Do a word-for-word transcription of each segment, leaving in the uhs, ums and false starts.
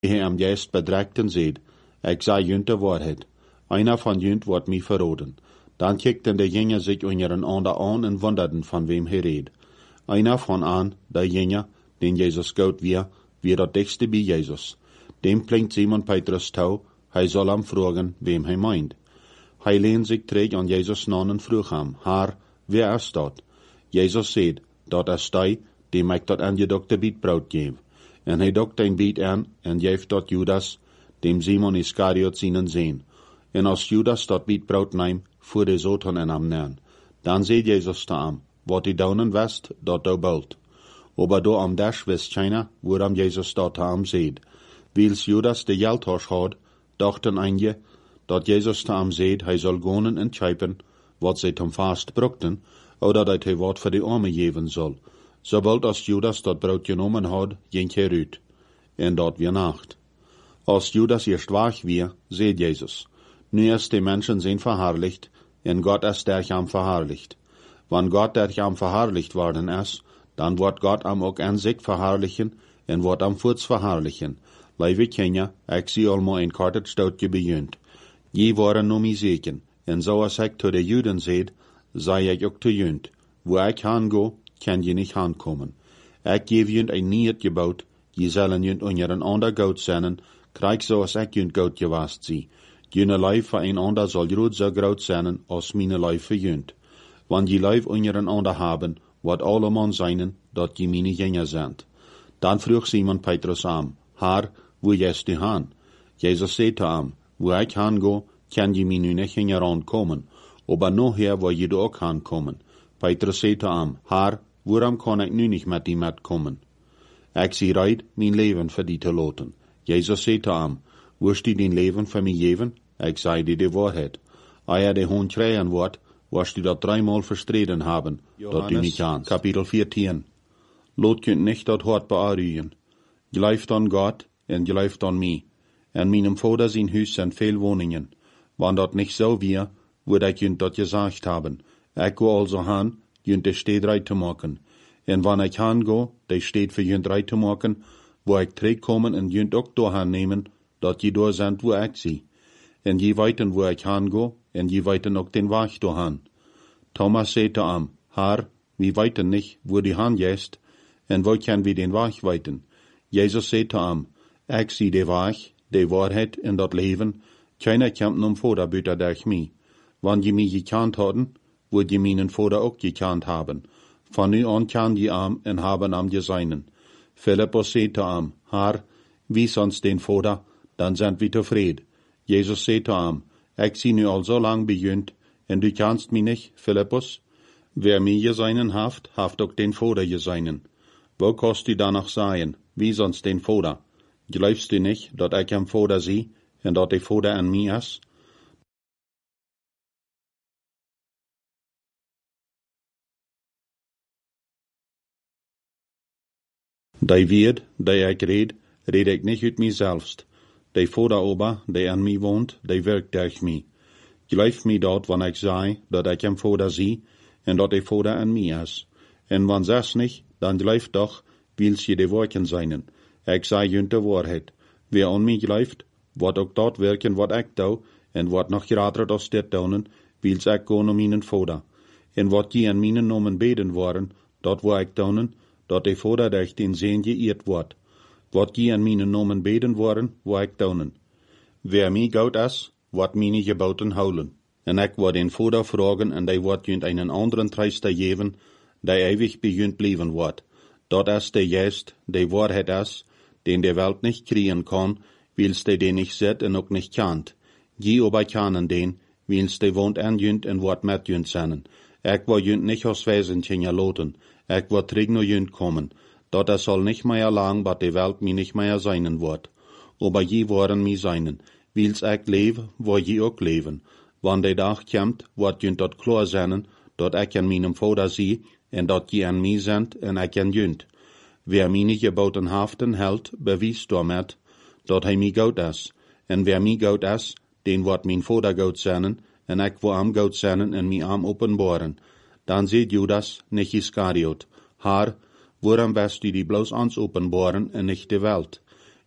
hij am juist bedreigt en zeid, ik zei junt de waarheid. Einer van junt wordt mij verroden. Dan kijkten de jengen zich onder een ander aan en wonderden van wem hij reed. Einer van aan, de jengen, den Jezus goud weer, weer dat dichtste bij Jezus. Dem klinkt Simon Petrus touw, hij zal hem vragen wem hij meint. Hij leent zich terug aan Jezus na en vroeg hem, Haar, wie is dat? Jezus zei, dat is hij, die mij dat aangedokte bietbrood geef. En hij dokt een biet aan, en geeft dat Judas, dem Simon Iskariot zijn zeen. En als Judas dat bietbrood neemt, voer de zoten en hem neer. Dan zei Jezus te hem, wat die daunen west, dat du bult. Aber do am dash wist China, wo am Jezus dat te hem zeid. Wils Judas de Geldhorsch had, dachten einige, dat Jezus te hem zeid, hij zal gonen en tjeipen, wat zij hem vast brokten, oder dat hij wat voor de arme geven zal. Sobald als Judas dat brood genomen had, ging hij uit. En dat weer nacht. Als Judas eerst wach weer, zei Jezus, nu is de mensen zijn verherrlicht, en Gott is der am verherrlicht. Wann Gott der am verherrlicht worden is, dan wordt Gott am ook aan zich verherrlichen, en wordt am voorts verherrlichen. Lieve Kenya, ik zie allemaal een kortet stoutje bejunt. Je waren no mi zeken, en zoals ik to de Juden zeid, zei ik ook te junt. Wo ik gaan go, kan je niet aankomen. Ik geef junt een niet gebouwd, je zullen junt onder een ander goud zijn, krijg zoals ik junt goud gewast zie. Jene lijf van een ander zal groot zo groot zijn, als mijn lijf voor junt. Want je lijf onder een ander hebben, wat allemaal zijn, dat je mijn jengen zijn. Dan vroeg Simon Petrus aan, Haar, wo jest du gaan? Jezus zei te hem, wo ik gaan go, kan je mij nu niet jengen aankomen, aber noher wo je ook gaan komen. Petrus zei te hem, Haar, waarom kan ik nu niet met die met komen? Ik zie reit, mijn leven voor die te loten. Jezus zei te hem, wirst du dein leven voor mij geven? Ik zei die de waarheid. Eer de hoon krijgen wordt, wirst du dat dreimal verstreden hebben, dat du niet kannst. Kapitel veertien. Lot kunt nicht dat hart bearuien. Gelooft aan Gott, en gelooft aan mij. En meinem Vader zijn huis zijn veel woningen. Wann dat nicht so wie, würde ich junt dat gesagt haben. Ich go also han, junt de steed reit te maken. En wann ich han go, de steed für junt reit te maken, wo ich terugkomen en junt ook doorhan nemen, dat je door zijn wo ik zie. En je weten wo ik han go, en je weten ook den Weg doorhan. Thomas zei te hem, Haar, wir weten nicht, wo die han jest, en wo kan wir den Weg weten? Jezus zei te hem, ik zie de Weg, de waarheid en dat leven, keiner komt om Vader buiten durch mij. Wann je mij gekant hadden, wordt je mijn Vader ook gekant hebben. Van nu aan kan je am en haben am je seinen. Philippus zei te hem, Haar, wies ons den Vader, dan zijn we tevreden. Jezus zei te hem, ik zie nu al zo lang bejunt, en du kannst mij niet, Philippus? Wer mij je seinen haft, haft ook den Vader je seinen. Wo kost du danach sagen, wies ons den Vader? Glaubst du nicht, dat ik am Vader zie, en dat de Vader an mij is? Die Wert, die ik red, red ik nicht uit mij selbst. De Vader ober, die an mij woont, die werkt durch mij. Geloof mij dat, wann ik zei, dat ik am Vader zie, en dat de Vader an mij is. En wann zes nicht, dan geloof doch, wils je de werken zijn. Ik zei junt de waarheid. Wer an mij gelooft, wat ook dat werken wat ik doe, en wat nog grader als dit doen, wils ik gaan om mijn Vader. En wat je an mijn nomen beden waren, dat wil ik doen, dat de Vader durch den Seen geëerd wordt. Wat je an mijn nomen beden waren, wil ik doen. Wer mij goud is, wat mijn geboten houden. En ik wil den Vader vragen, en die wordt junt einen anderen Treister geven, die ewig bij junt blijven wordt. Dat is de juist, de waarheid is, den de Welt nicht kriegen kann, wils de den nicht zet en ook nicht kant. Je aber kanen den, wils de woont an junt en wordt met junt zijn. Ik wil junt nicht als Wesentchen loten, ik wil terug naar junt komen. Dat es soll nicht mehr lang, bat de Welt mi nicht mehr seinen wordt. Aber je waren mi seinen, wils ik leve, wo je ook leven. Wann de dag komt, wordt junt dat klar zijn, dat ik an meinem Vader zie, en dat je an mij zendt, en ik an junt. Wer meine geboten haften hält, bewies damit, dat hij mij goud is. En wer mij goud is, den wordt mijn Vader goud zijn, en ik wil am goud zijn en mij am openbaren. Dan zei Judas, nicht Iskariot, Haar, waarom wist u die bloos ons openbaren en nicht de Welt?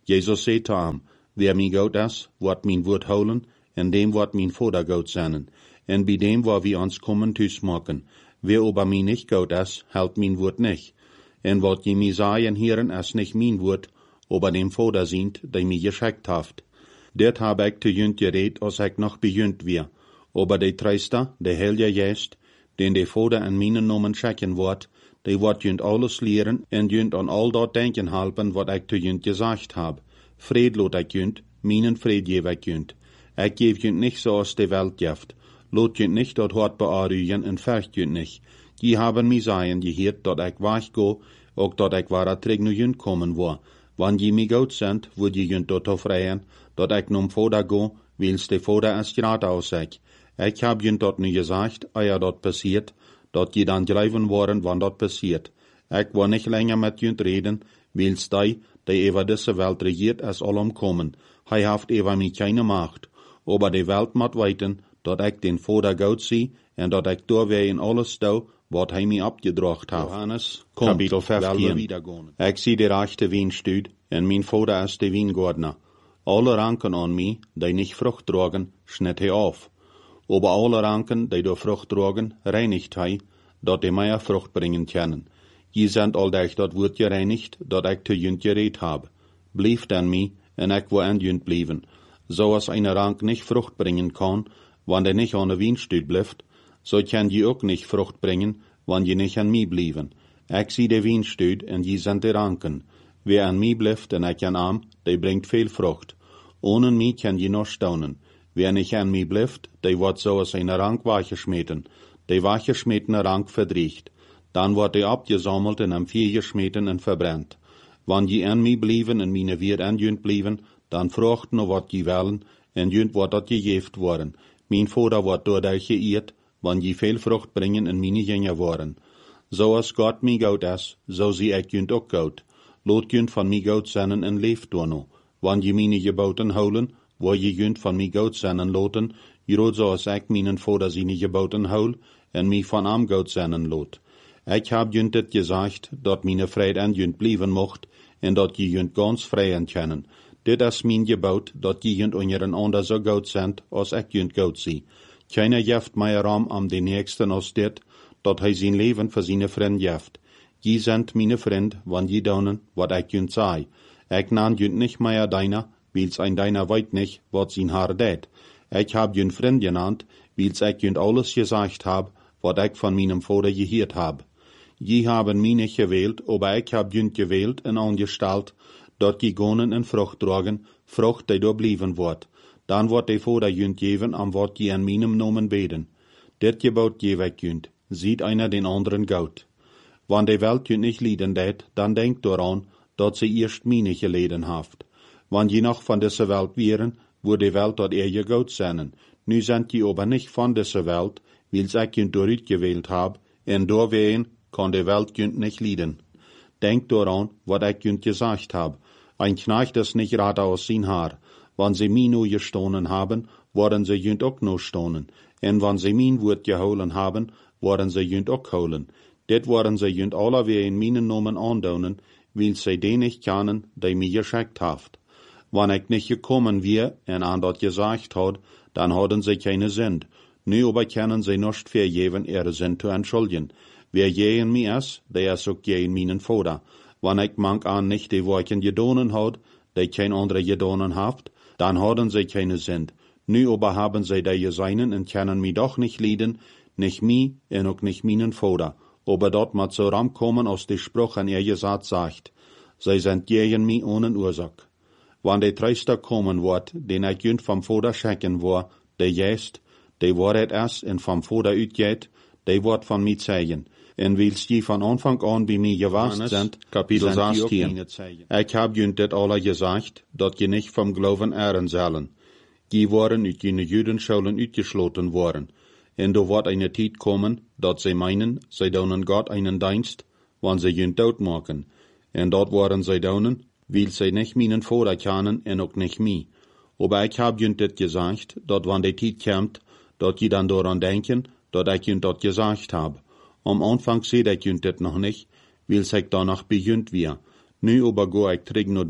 Jesus zei zu ihm, wer mi gout is, wordt mijn woord houden, en dem wordt mijn Vader gout zijn. En bij dem waar we ons kommen thuis maken. Wer ober mi nicht gout is, hält mijn woord nicht. En wat je mi sagen hieren, is nicht mijn woord, ober dem Vader sind, der mi geschickt haft. Dit hab ik te junt gereed, als ik nog bejunt weer. Ober de Treister, de Heilige Geest, den de Vader en mijn nomen schicken wordt, die wordt junt alles leren en junt aan al dat denken helpen wat ik te junt gezegd heb. Vrede lot ik junt, mijn vrede geef ik junt. Ik geef junt nicht so als de Welt geeft. Lot junt nicht dat hart bearuien en vercht junt nicht. Die haben mi sagen geheert dat ik weggo, ook dat ik waar terug nu junt komen wo. Wann je mi gout sind, word je junt dat vrijen, dat ik nom Vader go, wils de Vader es graad ausseg. Ik heb junt dat nu gezegd, eer dat passiert, dat je dan geloven worden, wann dat passiert. Ik wil niet länger met junt reden, wils die, die over deze Welt regiert, es allom kommen. Hij heeft over mij keine Macht. Aber de Welt moet weten, dat ik den Vader gout zie, en dat ik doorwee in alles doe, wat hij mij opgedracht heeft. Johannes, kapitel vijftien. Ik zie de rechte wijnstuud, en mijn Vader is de wijngaardner. Alle ranken aan mij, die niet vrucht dragen, schnitt hij af. Aber alle ranken, die door vrucht dragen, reinigt hij, dat die meer vrucht brengen können. Je zijn al dich dat wordt gereinigt, dat ik te junt gereed heb. Blijf dan mij, en ik wil aan junt blijven. Zoals een rank niet vrucht brengen kan, wanneer hij niet aan de wijnstuud blijft, zo kan je ook niet vrucht brengen, wanneer je niet aan mij blijven. Ik zie de wijnstuud, en je zijn de ranken. Wie aan mij blijft, en ik aan hem, die brengt veel vrucht. Ohne mij kan je nog staunen. Wie niet aan mij blijft, die wordt zoals een rank weggesmeten. Die weggesmetene rank verdriegt. Dan wordt die abgesammelt en am vier gesmeten en verbrennt. Wanneer je aan mij blijven en mijn weer aan junt blijven, dan vraagt nog wat je willen, en junt wordt dat gegeven worden. Mijn Vader wordt door dat geëerd, wanneer je veel vrucht brengen en mijn gingen worden. Zoals God mij goud is, zo zie ik junt ook goud. Laat junt van mij goud zijn en leeft door nog. Wanneer je mijn geboten houden, waar je junt van mij goud zijn en loten, je zoals ik mijn Vader zijn geboten houd, en mij van hem goud zijn en lot. Ik heb junt het gezegd, dat mijn vrede aan junt blijven mocht, en dat je junt ganz vrijen kennen. Dit is mijn gebod, dat je junt onder een ander zo goud zijn, als ik junt goud zie. Keiner jeft mij ram am de nächsten als dit, dat hij zijn leven voor zijn vriend jeft. Je zijn mijn vriend, wanneer je doen, wat ik junt zei. Ik naan junt niet meer deiner, wils ein deiner weet niet, wat zijn haar deed. Ik heb junt vriend genannt, wils ik junt alles gezegd heb, wat ik van mijn Vader geheerd heb. Je hebben mij niet gewählt, aber ik heb junt gewählt en aangesteld, dat je gonen en vrucht dragen, vrucht die door blijven wordt. Dan wordt de Vader junt geven, am wat je aan mijn nomen beden. Dit gebod geef ik junt, ziet einer den anderen goud. Wanneer de Welt junt niet lieden deed, dan denkt daaraan, dat ze eerst mij geleden heeft. Wanneer je nog van deze Welt wären, wordt de Welt dat er je goud zijn. Nu zijn je aber niet van deze Welt, wils ik junt dooruit gewählt heb, en doorween kan de Welt junt niet lieden. Denk daaraan, wat ik junt gezegd heb. Ein Knecht is niet raad aus zijn haar. Wanneer ze mij nu gestonen hebben, worden ze junt ook nu stonen. En wanneer ze mijn woord gehouden hebben, worden ze junt ook houden. Dit worden ze junt alle weer in mijn nomen aandonen, wils ze die niet kennen, die mij geschickt heeft. Wanneer ik niet gekommen weer en aan dat gezegd had, dan hadden ze keine Sünd. Nu aber können ze nicht vergeven ihre Sünd zu entschuldigen. Wer je in mij is, der is ook je in mijn Vader. Wanneer ik mank aan nicht die Werken gedonen had, die kein andere gedonen haft, dan hadden ze keine Sünd. Nu aber haben ze die geseinen en können mij doch nicht lieden, nicht mij en ook nicht mijn Vader. Aber dort mat so ramkommen aus de Spruch an ihr gesagt sagt, zij sind gegen mij ohne Ursache. Wanneer de Treister kommen wordt, den ik junt vom Vader schicken war, de Geest, de Wahrheit is en vom Vader uitgeht, de wordt van mij zeigen. En wils je van Anfang an bij mij geweest sind, kapitel zestien. Ik heb junt dit alle gezegd, dat je niet vom Glauben ehren zullen. Die waren uit jene Judenschulen uitgesloten worden. En er wordt eine tijd komen, dat zij meinen, zij doen Gott einen Dienst, wanneer zij junt dood maken. En dat worden zij doen, wil zij niet mijn Vader kennen en ook niet mij. Aber ik heb junt dit gezegd, dat wanneer de tijd komt, dat je dan daaraan denken, dat ik junt dat gezegd heb. Am Anfang seht ik junt dit nog niet, wil ik danach bejunt weer. Nu aber go ik terug naar dem,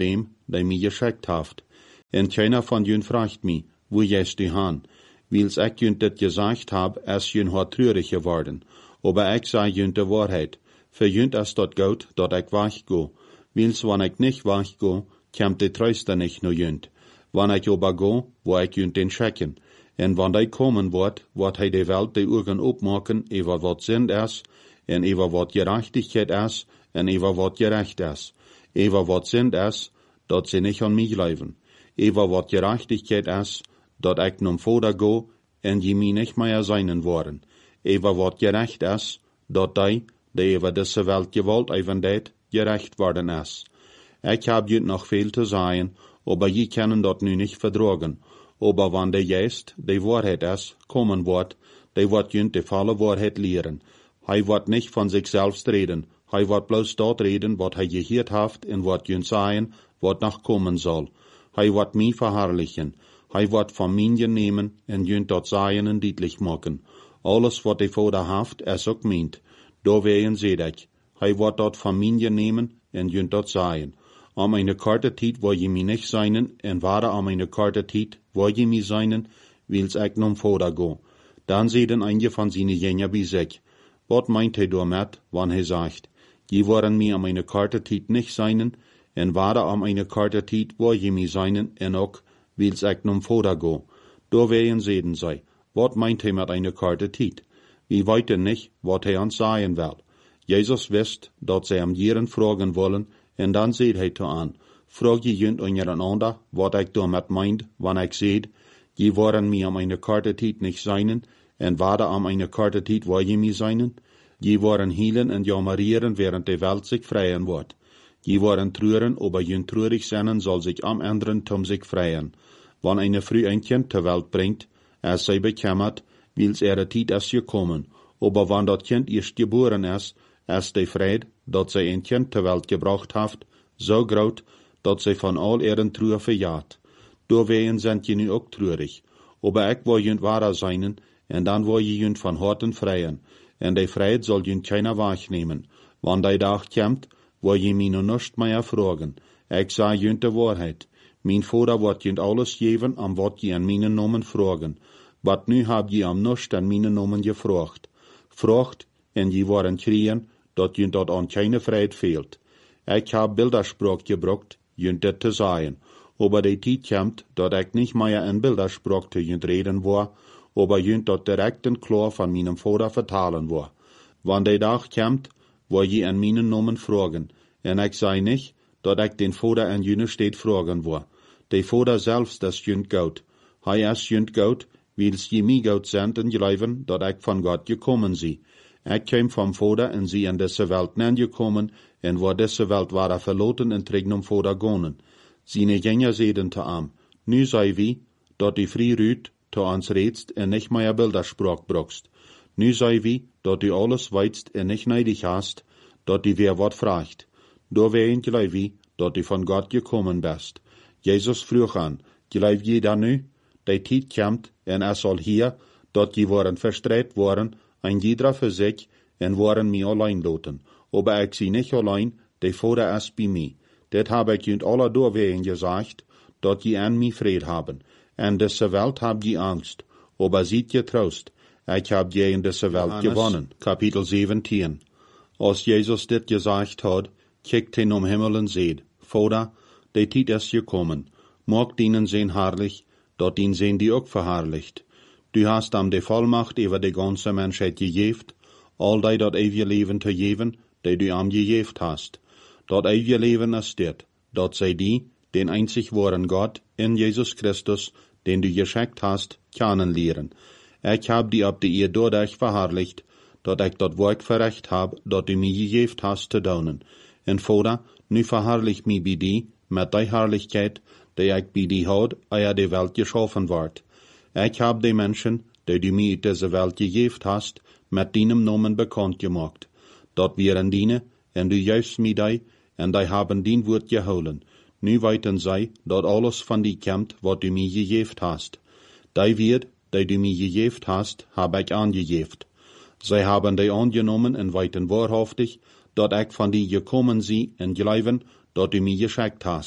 die mich geschickt haft. En keiner von jün fragt mich, wo gehst du han? Wils ich jün dit gesagt hab, es jün hat trürig geworden. Aber ich sei jün de Wahrheit. Für jün es dort gut, dort ich wach go. Wils wann ich nicht wach go, kämmt die Tröster nicht nur jün. Wann ich aber go, wo ich jün den checken. En wann die kommen wird, wird hij de Welt de Augen opmaken, über wat Sinn is, en über wat Gerechtigkeit is, en über wat gerecht is. Über wat Sinn is, dat sie nicht an mich leben. Über wat Gerechtigkeit is, dat ich nun Vater go, en je mi nicht mehr seinen worden. Über wat gerecht is, dat die, die über diese Welt gewollt even det, gerecht worden is. Ich hab jüt noch viel zu sagen, aber je können dat nu nicht verdragen. Aber wann der Geist, die Wahrheit ist, kommen wird, die wird jünt die volle Wahrheit lehren. Hij wird nicht von sich selbst reden, hij wird bloß dort reden, wat hij gehört haft, en wat jünt sagen, wat noch kommen soll. Hij wird mich verherrlichen, hij wird von mir nehmen, en jünt dort sagen en deutlich machen. Alles wat die Vater haft, es auch meint. Da wehen seht ich. Hij wird dort von mir nehmen, en jünt dort sagen. Am eine korte Tijd wo je mi nicht seinen, en ware am eine korte Tijd wo je mi seinen, wils ik nom Vater go. Dan zeiden einige van seine Jünger bij sich. Wat meint hij damit, wann hij sagt, je waren mi am eine korte Tijd nicht seinen, en ware am eine korte Tijd wo je mi seinen, en ook, wils ik nom Vater go. Da wehen zeiden zij, wat meint hij met eine korte Tijd? Wir weiten nicht, wat hij ons sagen will. Jesus wist, dat zij hem jeren fragen wollen, en dan zeid hij te aan, frag je jünt ondereinander, wat ik damit meint, wann ik zeid, je waren mi am eine korte Tijd nicht seinen, en wade am eine korte Tijd wo je mi seinen, je waren hielen en jammerieren, während die Welt sich freien wird. Je waren trüren, aber jünt trürig sein soll sich am anderen tum sich freien. Wann eine früh ein Kind zur Welt bringt, es sei bekämmert, wils ihre Tijd ist gekommen, aber wann dat Kind erst geboren ist, ist die Freude, dat zij een kind ter Welt gebracht haft, so groot, dat zij van al ihren Trühe verjaht. Doorwegen sind je nu ook treurig. Aber ik wil jünt wahrer seinen, en dan wil je jünt van Horten freien, en die Freiheit soll jünt keiner wahrnehmen. Wann die Dag kommt, wil je mi nu nicht mehr fragen. Ik sag jünt de Wahrheit. Mein Vater wird jünt alles geben, am wat je an meinen Namen fragen. Wat nu hab je am nicht an meinen Namen gefragt. Fragt, en je waren kriegen, dat jünt dat an keine Freiheit fehlt. Ich hab Bildersprach gebraucht, jünt dit te sagen. Aber die Tijd kommt, dat ich nicht mehr in Bildersprach te jünt reden war, aber jünt dat direkt en klar von meinem Vater vertalen war. Wann die Dag kommt, wo je an meinen Namen fragen, en ich sei nicht, dat ich den Vater an jüne steht fragen war. Der Vater selbst ist jünt gut. Hij ist jünt gut, wils je mi gut sind en geloven, dat ich von Gott gekommen sie. Ich kam vom Vater en sie in diese Welt nangekommen, en wo diese Welt war verloten en trägt um Vater gonen. Seine Jünger sehen te am, nu sei wie, dat die früh rüt, te ans redst en nicht mehr Bildersprach brauchst. Nu sei wie, dat du alles weißt en nicht neidig hast, dat die wer wat fragt. Da wehen gleich wie, dat du von Gott gekommen bist. Jesus frug an, gleich je da nu, die Tijd kommt, en es soll hier, dat die waren verstreit worden, ein jeder für sich, en waren mir allein loten. Aber ich sie nicht allein, der Vater ist bei mir. Det habe ich jünt alle doorwegen gesagt, dat je an mich Fried haben. En diese Welt hab je Angst, aber seid je Trost, ich hab je in diese Welt Johannes, gewonnen. Kapitel siebzehn. Als Jesus dit gesagt hat, kickt hin um Himmel und seht, Vater, die Tijd ist gekommen, mag dienen sehen herrlich, dat ihn sehen die auch verherrlicht. Du hast am die Vollmacht über die ganze Menschheit gegeben, all die dat ewige Leben te geben, die du am gegeben hast. Dat ewige Leben ist dit, dat sei die, den einzig wahren Gott, in Jesus Christus, den du geschenkt hast, kennenlernen. Ich hab die ab die ihr dadurch verherrlicht, dat ich dat Werk verrecht hab, dat du mir gegeben hast zu tun. En Vater, nu verherrlich mich bei die, mit der Herrlichkeit, die ich bei die hat, ehe die Welt geschaffen ward. Ich hab die Menschen, die du mir in diese Welt gegeben hast, mit deinem Namen bekannt gemacht. Dat wären diene, en du juist mir die, en die haben din Wort geholen. Nu weiten sei, dat alles von die kommt, wat du mir gegeben hast. Die wird, die du mir gegeben hast, hab ich angegeben. Sie haben die angenommen en weiten wahrhaftig, dat ich von die gekommen sie en glauben, dat du mir geschickt hast.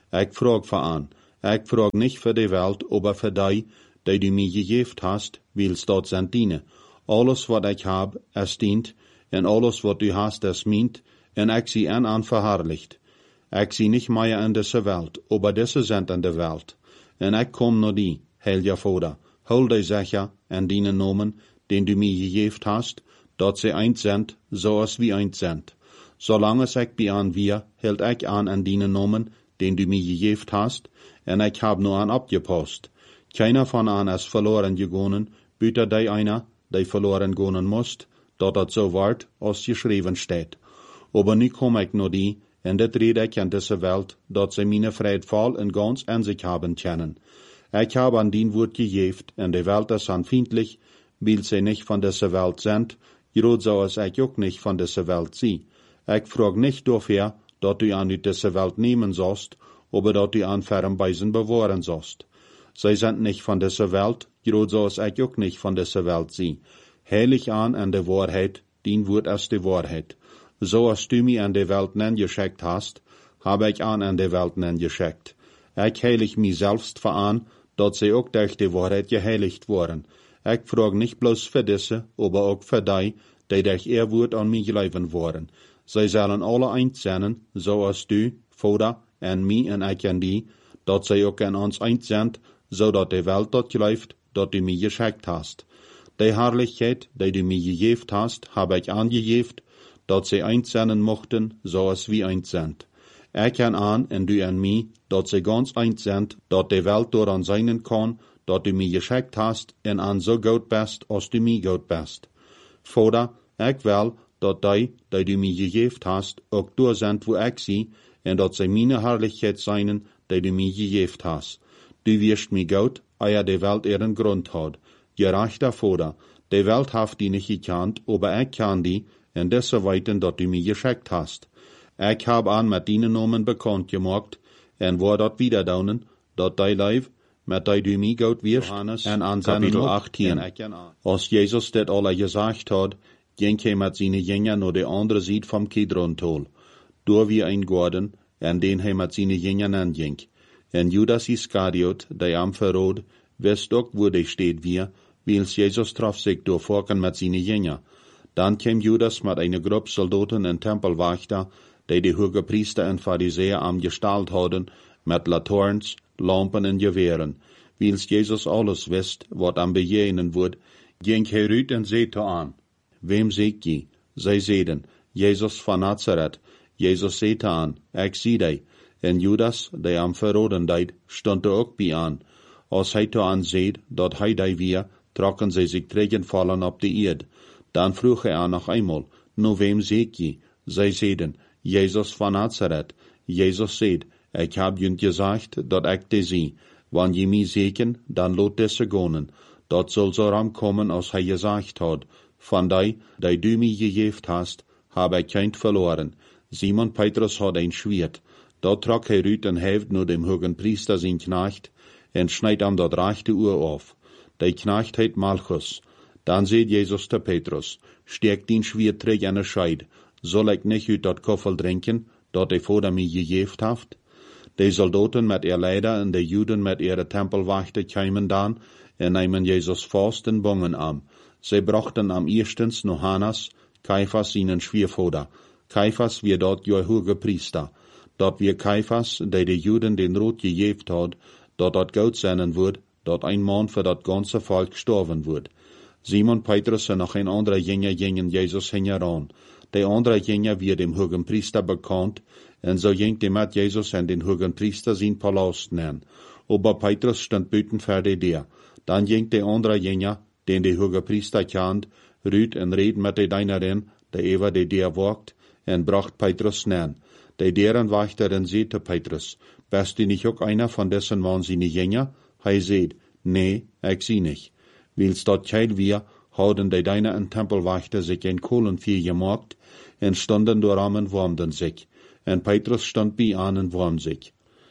Ik vraag voor aan. Ik vraag niet voor de wereld, aber voor die, die du mij gegeven hast, wils dat zijn dienen. Alles wat ik heb, is dient, en alles wat du hast, is mint, en ik zie en aan verherrlicht. Ik zie niet meer in deze wereld, aber deze zijn in de wereld. En ik kom naar die, heilige Vader, hol die zeker en die nomen, den du mij gegeven hast, dat ze eins zijn, zoals wie eins zijn. Zolang ik bij aan wir, hield ik aan en die nomen, den du mij gegeven hast, en ik heb nu aan opgepast. Keiner van aan is verloren gegaan, buiten die einer, die verloren gaan moest, dat het zo wordt, als geschreven staat. Aber nu kom ik naar die, en dit red ik in deze wereld, dat ze mijn vrijheid vol en gans in zich hebben kennen. Ik heb aan dien woord gegeven, en de wereld is aanvriendelijk, wil ze niet van deze wereld zijn, groot zoals ik ook niet van deze wereld zie. Ik vraag niet dafür, dat u aan uit deze wereld nemen zost, aber dat u aan ferm bijzen bewaren zost. Zij zijn niet van deze wereld, groot zoals ik ook niet van deze wereld zie. Heilig aan en de waarheid, dien woord is de waarheid. Zoals du mij aan de wereld nen geschickt hast, heb ik aan en de wereld nen geschickt. Ik heilig mij zelfs voor aan, dat zij ook durch de waarheid geheiligd worden. Ik vraag niet bloos voor deze, aber ook voor die, die durch ihr woord aan mij gegeven worden. Zij zullen alle eins zijn, zoals du, Vader, en mij en ik en die, dat zij ook in ons eins zijn, zodat de wereld dat geleift, dat du mij geschickt hast. De herrlichkeit, die du mij gegeven hast, heb ik aangegeven, dat zij eins zijn mochten, zoals wie eins zijn. Ik en aan en du en mij, dat zij gans eins zijn, dat de wereld door aan zijn kan, dat du mij geschickt hast, en aan zo goed best, als du mij goed best. Vader, ik wil, dat die, die du mij gegeven hast, ook door zijn waar ik zie, en dat zij mijn herrlichkeit zijn, die du mij gegeven hast. Du wirst mij goed, eer de wereld ihren grond had. Gerechter Vader, de wereld heeft die niet gekend, aber ik kan die, en deze weten dat du mij geschickt hast. Ik heb aan met die namen bekend gemaakt, en waar dat wieder daunen, dat die leef, met die du mij goed wirst, en aan zijn achttien. Als Jezus dit alle gezegd had, ging hij met zijn jünger naar de andere zijde vom Kidron-tal. Door wie een garden, en den hij met zijn jünger nanging. En Judas Iscariot, die am verrood, wist ook wo de steed weer, wils Jezus traf zich door volken met zijn jünger. Dan kwam Judas met een groep soldaten en tempelwachter, die de hoge priester en fariseer am gestalt hadden, met latorns, lampen en geweren. Wils Jezus alles wist, wat am bejenen wordt, ging hij uit en zei aan, wem ziet je? Zij zeiden, Jezus van Nazareth. Jezus zei aan, ik zie die. En Judas, die am verroden deed, stond er ook bij aan. Als hij te aan zei, dat hij die weer, trokken zij zich tegenvallen op de eerd. Dan vroeg hij aan nog eenmaal, nu wem ziet je? Zij zeiden, Jezus van Nazareth. Jezus zei, ik heb je gezegd dat ik te zie. Wanneer je mij zieken, dan laat deze gaan. Dat zal zo ram komen als hij gezegd had. Van die, die du mij gegeven hast, heb ik geen verloren. Simon Petrus had een schwert. Dat trok hij uit en heeft naar dem hogen priester zijn knecht, en schneid hem dat rechte oor af. Die knecht heet Malchus. Dan zei Jezus te Petrus, steek die schwert terug in de scheid. Zal ik niet uit dat koffel drinken, dat de Vader mij gegeven heeft? De soldaten met ihr leider en de Juden met ihre tempelwachten kwamen dan, en nemen Jezus vast en bongen am. Zij brachten am eerstens nog Hannas, Caiphas seinen Schwiegervater. Caiphas wie dort jo hoge Priester. Dat wie Caiphas, die de Juden den Rot gegeven had, dat dat goud zijn wordt, dat een man voor dat ganze volk gestorven wordt. Simon Petrus en nog een andere Jünger gingen Jezus hingeran. De andere Jünger wie dem hogen Priester bekannt, en so ging de met Jezus en den hogen Priester zijn palast nen. Aber Petrus stond buiten voor de deur. Dan ging de andere Jünger, den de hoge Priester kent, ruut en reed met de dienerin, die over de deur wacht, en bracht Petrus nen. De deurenwachterin zei te Petrus, bist du nicht auch einer von dessen man seine Jünger? Hij zei, nee, ik zie niet. Wils dat keil wir, houden de Diener en Tempelwachter sich een kolenvier gemaakt, en stonden door am en warmden zich. En Petrus stond bij aan en warm zich.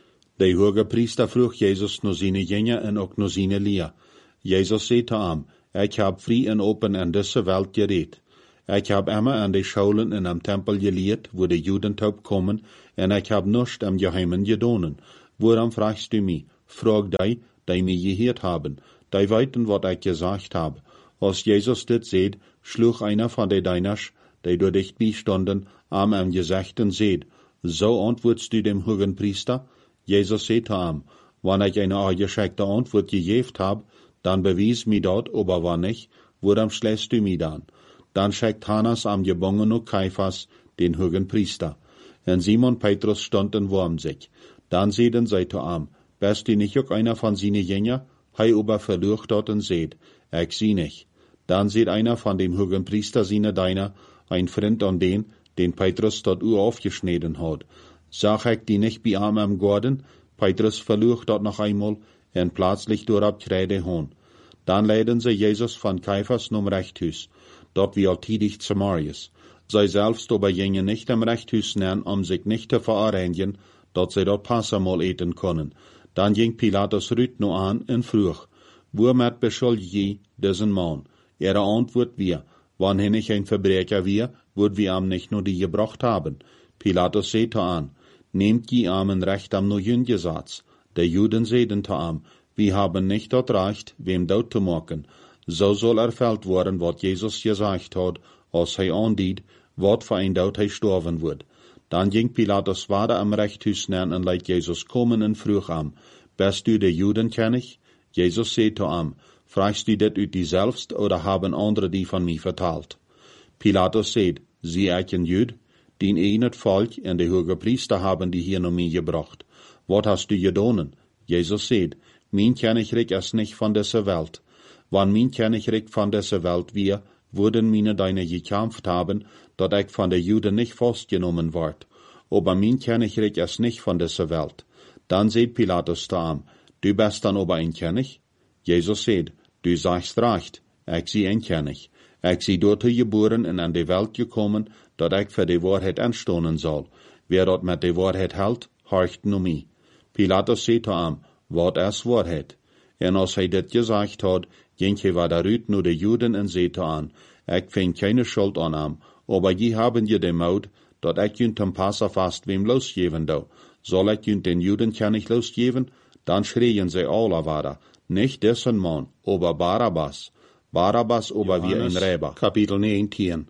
De hoge Priester vroeg Jezus naar zijn Jünger en ook naar zijn leer. Jezus zei te hem, ik heb vrij en open in deze wereld gereed. Ik heb immer aan de scholen en am Tempel geleerd, wo de Juden taub komen, en ik heb nichts am Geheimen gedonen. Woran fragst du mich? Frag die, die mich gehört haben, die weiten, wat ich gesagt hab. Als Jesus dit seht, schlug einer von de Deiners, die dort dicht beistanden, am am Gesicht und seht, so antwortst du dem hohen Priester? Jesus seht am, wann ich eine angeschickte Antwort gegeben hab, dann bewies mi dort, aber wann nicht, woran schlägst du mi dann? Dann schickt Hannas am gebungenen Kaiphas, den hohen Priester. Und Simon Petrus stand und warm sich. Dann seht sie zu am, bist du nicht auch einer von seine Jünger? Hei aber verlucht dort und seht, ich sie nicht. Dann seht einer von dem hohen Priester seine Deiner, ein Freund an den, den Petrus dort ur aufgeschnitten hat. Sag ich die nicht bei am am Garten? Petrus verlucht dort noch einmal, und plötzlich durch abkrede hon. Dann leiden sie Jesus von Kaiphas zum Rechthus, dort wie alltidig Samarias. Sie selbst aber gingen nicht am Rechthus nähen, um sich nicht zu verarrangieren, dort sie dort Passamal eten können. Dann ging Pilatus rüt no an und frug, womit beschuldigt je diesen Mann? Ihre Antwort wir, wann hin ich ein Verbrecher wir, würd wir am nicht nur die gebracht haben. Pilatus seht an, nehmt die Armen recht am neuen Gesetz. Der Juden sehen am, wir haben nicht dort recht, wem dort zu machen. So soll erfüllt worden, wat Jesus gesagt hat, als hij andiet, wat für ein dort hij sterben wird. Dann ging Pilatus weiter am Rechthus nähen und leit Jesus kommen und frug am, bist du der Judenkönig? Jesus seht am, fragst du det ut die selbst, oder haben andere die von mir vertalt? Pilatus seht, sie ich ein Jud, den einet Volk und die hohe Priester haben die hier noch mir gebracht. Wat hast du gedonen? Jesus seht, mein Königreich ist nicht von dieser Welt. Wann mein Königreich von dieser Welt wir, würden meine Deine gekämpft haben, dat ich von der Juden nicht festgenommen ward. Aber mein Königreich ist nicht von dieser Welt. Dann seht Pilatus da am, du bist dann aber ein König? Jesus seht, du sagst recht, ich sie ein König. Ich sie dort geboren und an die Welt gekommen, dat ich für die Wahrheit anstoßen soll. Wer dort mit der Wahrheit hält, horcht nur mich. Pilatus seht am, wat ist Wahrheit? Und als er dit gesagt hat, ging er weiter rüt nur die Juden und seht an, ich find keine Schuld an ihm, aber je haben je den Mut, dat ich jünt am Passafast wem losgeben do. Soll ich jünt den Juden kann ich losgeben? Dann schrien sie alle weiter, nicht dessen Mann, aber Barabbas. Barabbas aber wie ein Räber. Kapitel neunzehn.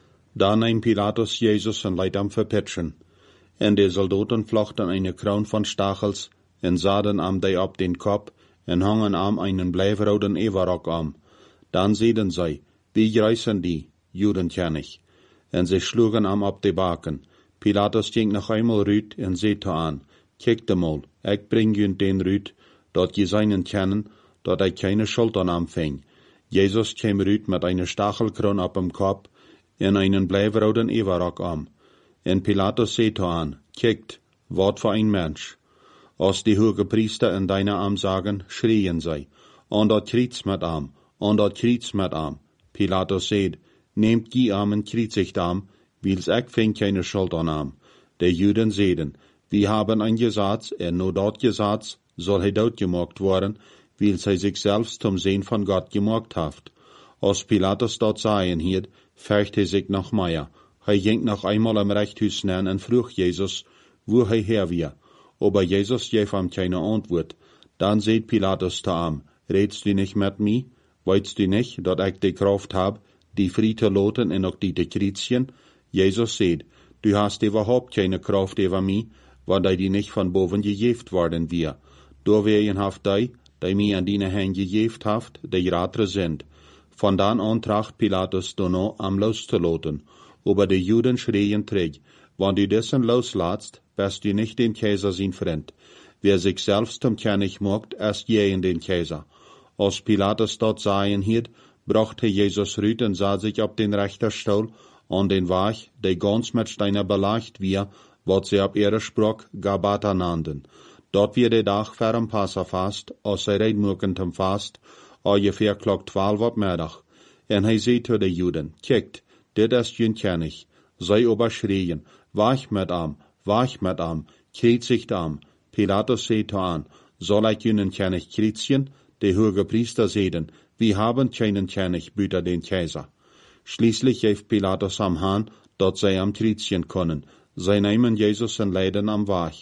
Da nahm Pilatus Jesus und leit am verpitschen. Und die Soldaten flochten eine Kron von Stachels, und sahen am die ab den Kopf, und hangen am einen bleiroten Everrock am. Dann sehen sie, wie reißen die, Judenkönig. Und sie schlugen am ab die Baken. Pilatus ging noch einmal rüt und sehte an, kickte mal, ich bring ihn den rüt, dort je seinen kennen, dort ich keine Schuld an am fing. Jesus kam rüt mit einer Stachelkron ab dem Kopf, in einen bleiroten Everrock am. Und Pilatus sehte an, kickt, wat für ein Mensch. Als die hohe Priester in deiner Arm sagen, schrien sie, und dort kriegt's mit Arm, und dort kriegt's mit Arm. Pilatus seht, nehmt die Arm und kriegt Arm, weil's ich fing keine Schuld an Arm. Der Juden sehen, wir haben ein Gesetz, und nur dort Gesetz soll er dort gemacht worden, weil sie sich selbst zum Sehen von Gott gemacht haft. Als Pilatus dort sahen hielt, fürcht er sich noch mehr. Er ging noch einmal am Rechthus nähen und frug Jesus, wo er her wir. Aber Jesus gab ihm keine Antwort. Dann seht Pilatus da am, redst du nicht mit mir? Weißt du nicht, dass ich die Kraft hab, die Friede loten und auch die Dekrizien? Jesus seht, du hast überhaupt keine Kraft über mich, weil die nicht von boven gegeben worden wir. Da wehen haft die, die mir an deine Hände gegeben haft, die Ratre sind. Von dann an tracht Pilatus donno am loszulauten. Aber die Juden schrien träg, wenn du dessen loslatst, bist du nicht den Kaiser sein Freund. Wer sich selbst zum König macht, ist jeden den Kaiser. Als Pilatus dort sahen hielt, brachte Jesus rüt und sah sich auf den Richterstuhl an den Weg, der ganz mit Steiner beleicht wir, wat sie ab ihrer Sprach Gabata nannten. Dort wird der Tag vor dem Passafast, als sie reidmuckend Fast, ungefähr klock twaalf ab Mittag. Und er seht zu den Juden, kickt, dit ist jün König. Sei aber schrien, wach mit am, wach mit am, kriegt sich am. Pilatus seht an, soll ich jünen König kriezen? Die hohe Priester sehen, wir haben keinen König, büter den Kaiser. Schließlich gab Pilatus am Hahn, dort sei am kriezen können. Sie nehmen Jesus und leiden am Wach.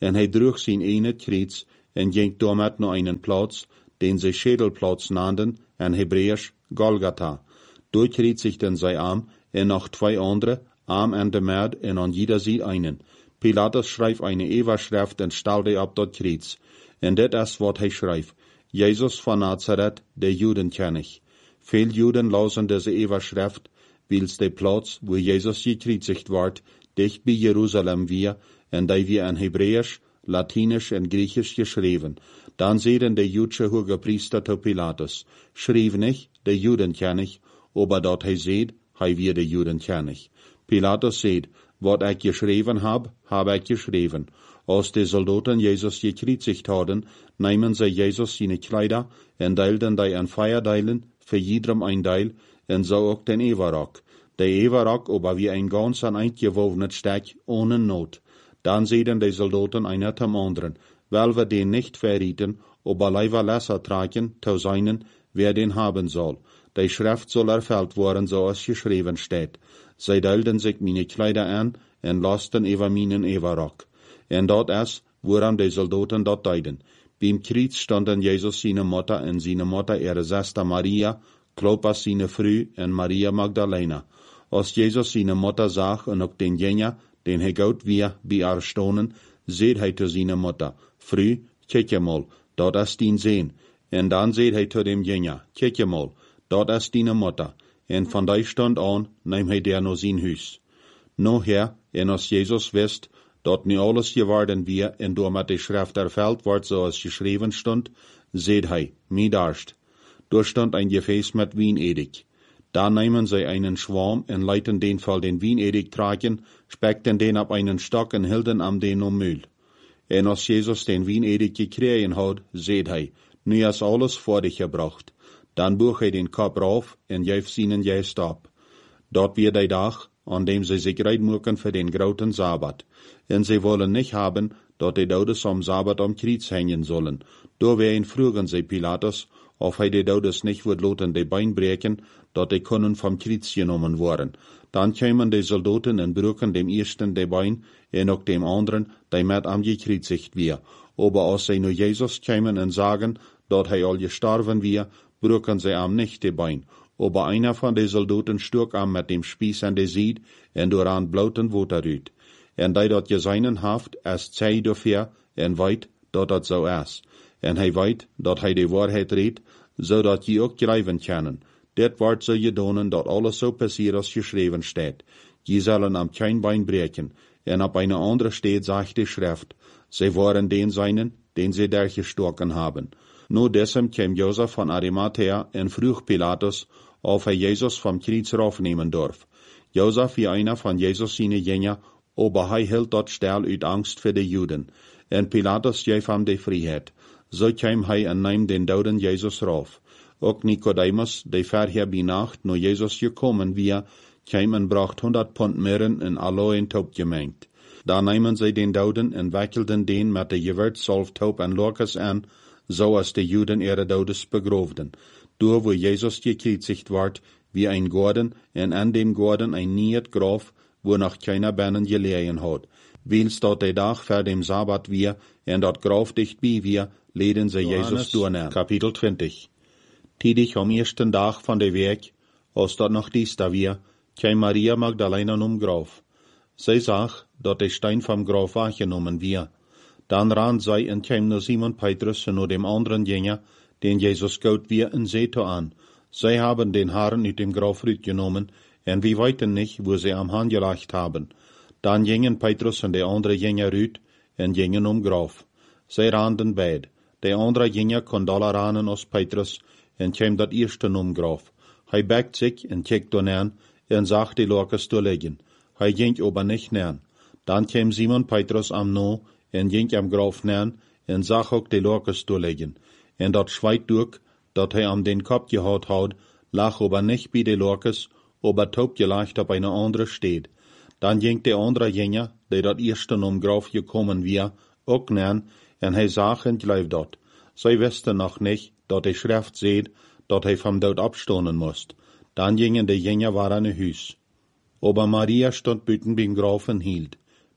en hij droeg zijn ene kreets en ging daarmet naar einen Platz, den sie Schädelplatz nannten, en Hebräisch Golgatha. Dort kreuzigten zij am, en noch zwei andere, am en de Merd, en an jeder sie einen. Pilatus schreef eine Eva-Schrift en stelde op dat kreuz. En dit is wat hij schreef: Jesus van Nazareth, der Judenkönig. Veel Juden lasen diese Eva-Schrift, wils de Platz, wo Jesus gekreuzigt ward, dicht bij Jerusalem wir, en die wir in Hebräisch, Latinisch en Griechisch geschrieben. Dan zeiden de Jüdische Hogepriester zu Pilatus: Schreef nicht, der Judenkönig, aber dort hij seht, hij wir der Judenkönig. Pilatus seht: Wat ik geschreven hab, hab ik geschreven. Als de Soldaten Jesus gekreuzigt hadden, nemen zij Jesus seine Kleider en deilden die in Feierdeilen, für jedem ein Deil, en so auch den Everrock. Der Everrock aber wie ein ganz an eingewovenes Steck, ohne Not. Dann sehen die Soldaten einer zum anderen, weil wir den nicht verrieten, aber leider lesser tragen, zu seinen, wer den haben soll. Die Schrift soll erfüllt worden, so als geschrieben steht. Sie deilden sich meine Kleider an, en lasten über meinen Everrock. En dort ist, woran die Soldaten dort deiden. Beim Kreuz standen Jesus seine Mutter en seine Mutter ihre Schwester Maria, Klopas seine Frau en Maria Magdalena. Als Jesus seine Mutter sah en ook den Jenger, den hij goud weer bij haar stonen, zeed hij te seine Mutter: Frau, kijk mal, dort ist din Sehn. En dan zeed hij te dem Jenger: Kijk mal, dort ist dine Mutter. En van die stund aan, neem hij der naar zijn huis. No her, en als Jesus wist, dat nu alles geworden wir, en door met de Schrift erfüllt wordt zoals geschreven stond, zeed hij: Mi darst. Door stond ein Gefäß mit Wienedig. Da nehmen sie einen Schwarm en leiten den voll den Wienedig tragen, speckten den ab einen Stock en hielden am den um Mühl. En als Jesus den Wienedig gekregen had, zeed hij: Nu is alles vor dich gebracht. Dan boog hij den Kopf rauf en geef seinen Geist ab. Dort wird der Tag, an dem sie sich reitmucken für den großen Sabbat. En sie wollen nicht haben, dat die Todes am Sabbat am Kreuz hängen sollen. Doorwegen frugen sie Pilatus, of hij de Todes nicht wird loten de Bein breken, dat die können vom Kreuz genommen worden. Dann kämen die Soldaten en brücken dem ersten de Bein, en ook dem anderen, die met am gekreuzigt wir. Aber als sie nur Jesus kämen en sagen, dat hij al gestorben wir, brücken sie am nicht de Bein. Aber einer von den Soldaten stuk am mit dem Spieß an de Sied, en dooraan blouten Water uit. En die dat geseinen haft, es zei dafür, en weit, dat dat so is. En hij weet, dat hij de waarheid redt, zodat je ook schrijven kunnen. Dit wordt zo gedonen, dat alles zo passiert als geschreven staat. Je zullen am kein Bein breken. En op eine andere steht, sagt die Schrift: Sie waren den seinen, den sie der gestoken haben. Nur desem kam Josef von Arimathea en vroeg Pilatus, of hij Jesus vom Kreuz raufnehmen darf. Josef wie einer von Jesus seine Jünger, aber hij hield dat stel uit Angst für die Juden. En Pilatus geef hem de Freiheit. So kam hij en neem den doden Jesus rauf. Ook Nicodemus, der vorher bei Nacht nur Jesus gekommen wir, kam en bracht hundert Pfund Mirren en Aloe Taub gemengt. Da nemen sie den doden en wickelten den met de Gewürzsalf Taub en Lorkes an, so als die Juden ihre Todes begroften. Door wo Jesus gekreuzigt ward, wie ein Gordon, en an dem Gordon ein niet Graf, wo noch keiner Bennen gelegen hat. Wils dort der Tag vor dem Sabbat wir, en dort Graf dicht bei wir, leden sie Jesus durchnehmen. Kapitel zwanzig. Tidig am ersten Tag von der Weg, als dort noch dies da wir, kam Maria Magdalena um Graf. Sie sah, dort der Stein vom Graf weggenommen wir. Dann ran sie en kam nur Simon Petrus und nur dem anderen Jünger, den Jesus gaut wir en Seto an. Sie haben den Haaren uit dem Graf genommen, en wir weiten nicht, wo sie am Hahn gelacht haben. Dann gingen Petrus und der andere Jünger uit, en gingen um Graf. Sie randen beid. Der andere Jünger kon doller ranen als Petrus, en kam dat erste um Graf. Hij bekt sich en kijkt doornaan, en zag die Lorkes doorliggen. Hij ging aber nicht nern. Dann kam Simon Petrus am no, en ging am Graf nern, en zag ook die Lorkes doorliggen. En dat schweit durch, dat hij am den Kopf gehaut had, lag aber nicht bei de Lorkes, aber taub gelacht op eine andere steht. Dann ging der andere Jünger, der dat erste um Graf gekommen wir, ook nern, en hij zag en gleif dat. Zij wisten noch nicht, dat de Schrift seht, dat hij vom Tod abstonen moest. Dann gingen de Jünger war an Huis. Aber Maria stond buiten beim Graf en hielt.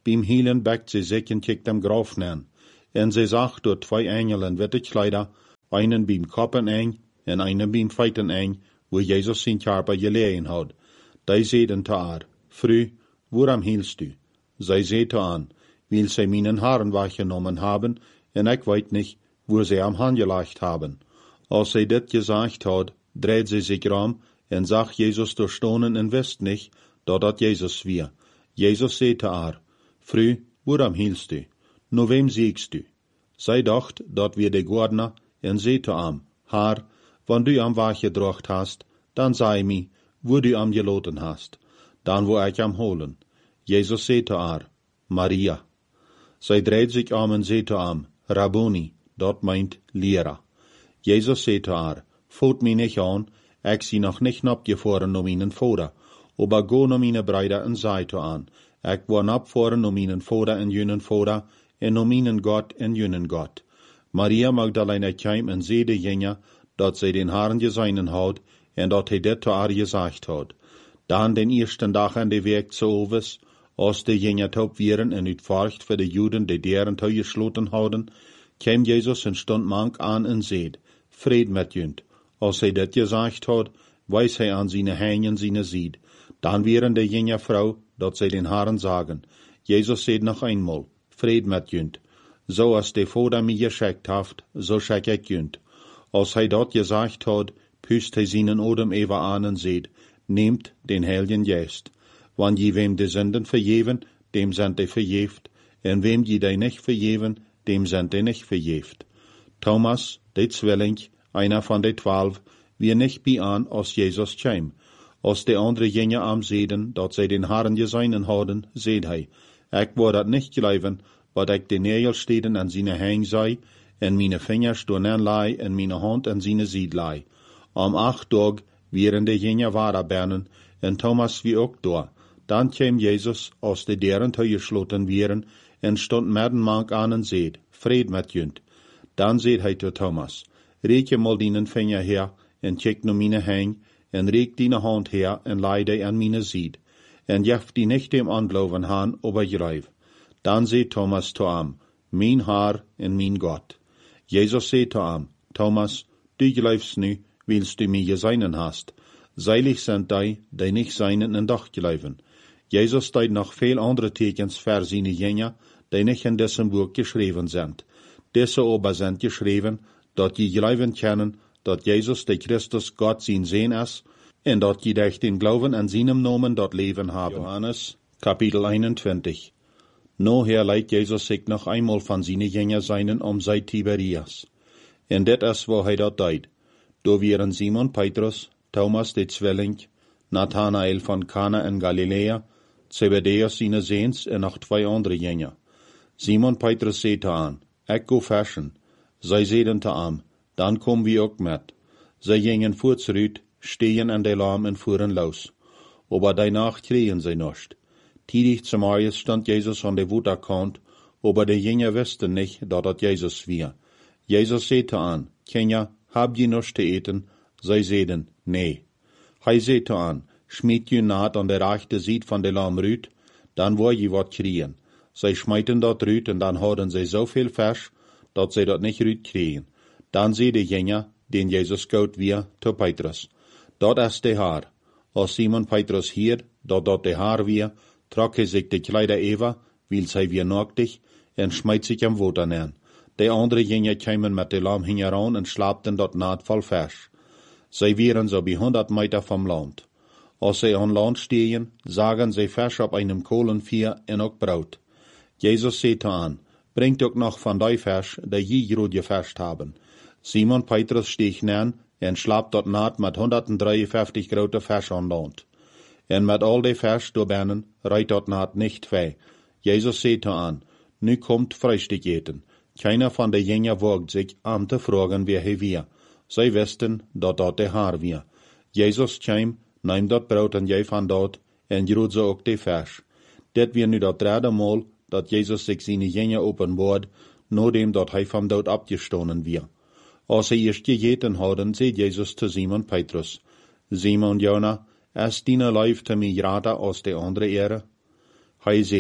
Beim Hielen backt sie sich en kijkt dem Graf nean. En sie sagt door twee engelen witte kleider, einen beim Koppen ein, en einen beim Feiten ein, wo Jesus sein Körper gelegen hat. Die zeiden te haar, Frau, woran hielst du? Zij zeete an, weil sie meinen Haaren weggenommen haben, en ich weet nicht, wo sie am Hand gelegt haben. Als sie dit gesagt hat, dreht sie sich rum, en zag Jesus durchstonen en wist nicht, dat dat Jesus wir. Jesus zeete haar, Frau, woran hielst du? No wem siegst du? Zij dacht, dat wir de Gordner, en zeete am, haar, wann du am Wach gedrocht hast, dann sei mi, wo du am geloten hast, dann wo ich am holen. Jesus zeete haar, Maria. Zij dreht sich am en zeete am, Rabboni, dat meint Lehrer. Jesus zeete haar, voet mi nicht an, ich sie noch nicht abgefahren um ihnen Vater, aber go no meine Brüder en zeite an, ich war abfahren um ihnen Vater en jünen Vater, en um ihnen Gott en jünen Gott. Maria Magdalena kwam en zeide jenja, dat zij den Haaren geseinen had, en dat hij dit te haar gezegd had. Dan den eersten dag aan de week zu overs, als de jenja taub wieren en uitvarcht voor de Juden, die deren te gesloten hadden, kwam Jesus en stond mank aan en zeid, Vrede met junt. Als hij dit gezegd had, wees hij aan zijn heen en zijn zied. Dan wieren de jenja vrouw, dat zij den Haaren zagen. Jesus zeid nog eenmaal, Vrede met junt. Zo als de Vader mij geschickt heeft, zo schick ik junt. Als hij dat gezegd had, pust hij zijn odem even aan en zeid, neemt den Heiligen Geest. Wann je wem de Sünden vergeven, dem sind die vergeeft, en wem je die nicht vergeven, dem sind die nicht vergeeft. Thomas, de Zwilling, einer von de twaalf, wie nicht bij aan als Jesus kwam. Als de andere jengen am zeiden, dat zij den Haaren geseinen hadden, zeid hij, ik wou dat nicht geloven, wat ik de Nägelsteden an seine Hang sei, en meine Fingers door lei, en meine Hand an seine Sied lei. Am acht Tag wieren de jengen Waderbernen, en Thomas wie ook door. Dan kwam Jesus, als de deren te gesloten wieren, en stond middenmank aan en zeid, Vrede met junt. Dan zeid hij tot Thomas, reek je mal dinen vinger her, en kijk no meine Hang, en reek dine hand her, en lei die an meine Sied. En jef die nicht dem angeloven han, aber grijf. Dan zeid Thomas to am, mijn Haar en mijn Gott. Jesus zeid to am, Thomas, du glijfst nu, willst du mir geseinen hast. Seilig sind die, die nicht seinen en doch glijven. Jesus deed noch veel andere tekens für seine Jünger, die nicht in diesem Buch geschrieben sind. Diese aber sind geschrieben, dat je glijven kennen, dat Jesus de Christus Gott sein Sehen ist, en dat je durch den Glauben an seinem Namen dort Leben haben. Johannes, Kapitel einundzwanzig. Noher leidt Jesus sich noch einmal von seinen Jünger seinen um seit Tiberias. En dit is wo hij dat deed. Do wieren Simon Petrus, Thomas de Zwilling, Nathanael von Kana in Galilea, Zebedeus seine Seens en nog twee andere Jünger. Simon Petrus zeide aan, ik go fischen. Zij zeiden te am, dan kom wie ook met. Zij gingen voortsuit, stehen an de Laam en fuhren los. Aber danach kregen sie nicht. Tidig zum Marius stand Jesus an der Wutterkant, aber die Jünger wussten nicht, dat dat Jesus war. Jesus zeide an, Kinder, habt ihr nichts zu eten? Zij zeiden, nee. Hij zeide an, schmiet je naad an der rechte Seite von der Laam Rüt, dann wo je wat kriegen. Zij schmeiten dat Rüt en dan hadden zij zoveel Fisch, dat zij dat nicht Rüt kriegen. Dan zei de Jünger, den Jesus goud weer, to Petrus, dat is de Haar. Als Simon Petrus hier, dat dat de Haar weer, trok hij zich de Kleider even, weil zij weer naaktig, en smijt zich am Water neer. De andere Jünger kwamen met de Laam hingeran en slaapten dat naad vol Fisch. Zij waren so bij honderd Meter vom Land. Als zij aan Land stehen, zagen zij Fisch op einem Kohlenvier en ook Brot. Jesus zeide aan, bringt ook nog van die Fisch, die je groot gefischt haben. Simon Petrus steeg neer en slaapt dat naad met honderddrieënvijftig grote Fisch aan Land. En met al die Fisch doorbinnen, rijdt dat naad nicht weh. Jesus zeide aan, nu kommt Frühstück eten. Keiner von de Jünger wagt sich, am te fragen, wer hij war. Zij wisten, dat dat de Haar war. Jesus kwam, neem dat brood en jij van dat, en groet ze ook de Fisch. Dit weer nu dat derde Mal, dat Jesus zich zijn Jünger openbaart, nadat dat hij van dood abgestonen war. Als hij eerst gegeten hadden, zei Jesus zu Simon Petrus, Simon Jona, is dine Leif te mij rater als de andere Ehre? Hij zei,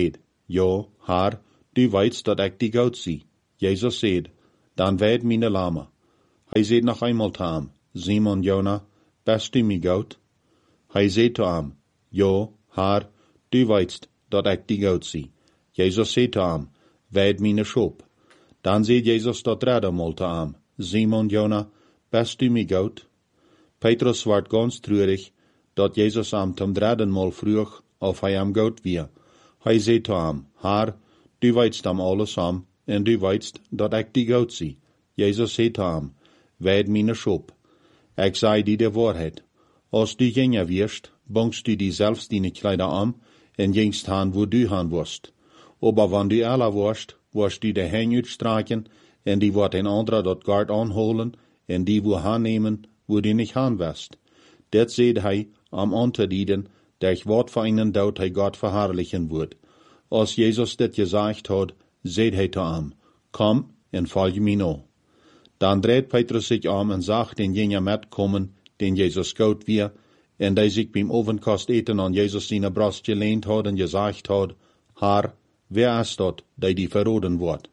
ja, Haar, du weißt, dat ik die goud zie. Jezus zei, dan weet meine lama. Hij zei nog eenmaal te hem, Simon Jona, bist du mi goud? Hij zei te hem, ja, Haar, du weißt, dat ik die goud zie. Jezus zei te hem, weet meine schop. Dan zei Jezus dat derde mal te hem, Simon Jona, bist du mi goud? Petrus werd ganz treurig, dat Jezus hem zum dritten Mal vroeg, of hij hem goud wie. Hij zei te hem, Haar, du weißt am alles am, en du weißt, dat ik die goud zie. Jezus zei te hem, weet meine schop. Ik zei die de waarheid. Als du jenger wirst, bangst du die selbst deine Kleider an, en jengst han wo du han wirst. Aber wann du aller wirst, wirst du de Hänge uitstreichen, en die wordt een andere dat Gard aanholen, en die wo han nemen, wo du nicht han wirst. Dat seht hij am Unterdieden, der ich wort für einen Daut hij Gott verherrlichen wird. Als Jesus dit gesagt hat, seht hij te am, komm en folge mir no. Dan dreht Petrus sich om en zag den jener metkommen, den Jesus goud wie, en die sich beim Ovenkost eten an Jesus seine Brust gelehnt hat en gesagt hat, Haar, wer ist dort, der die verroden wird?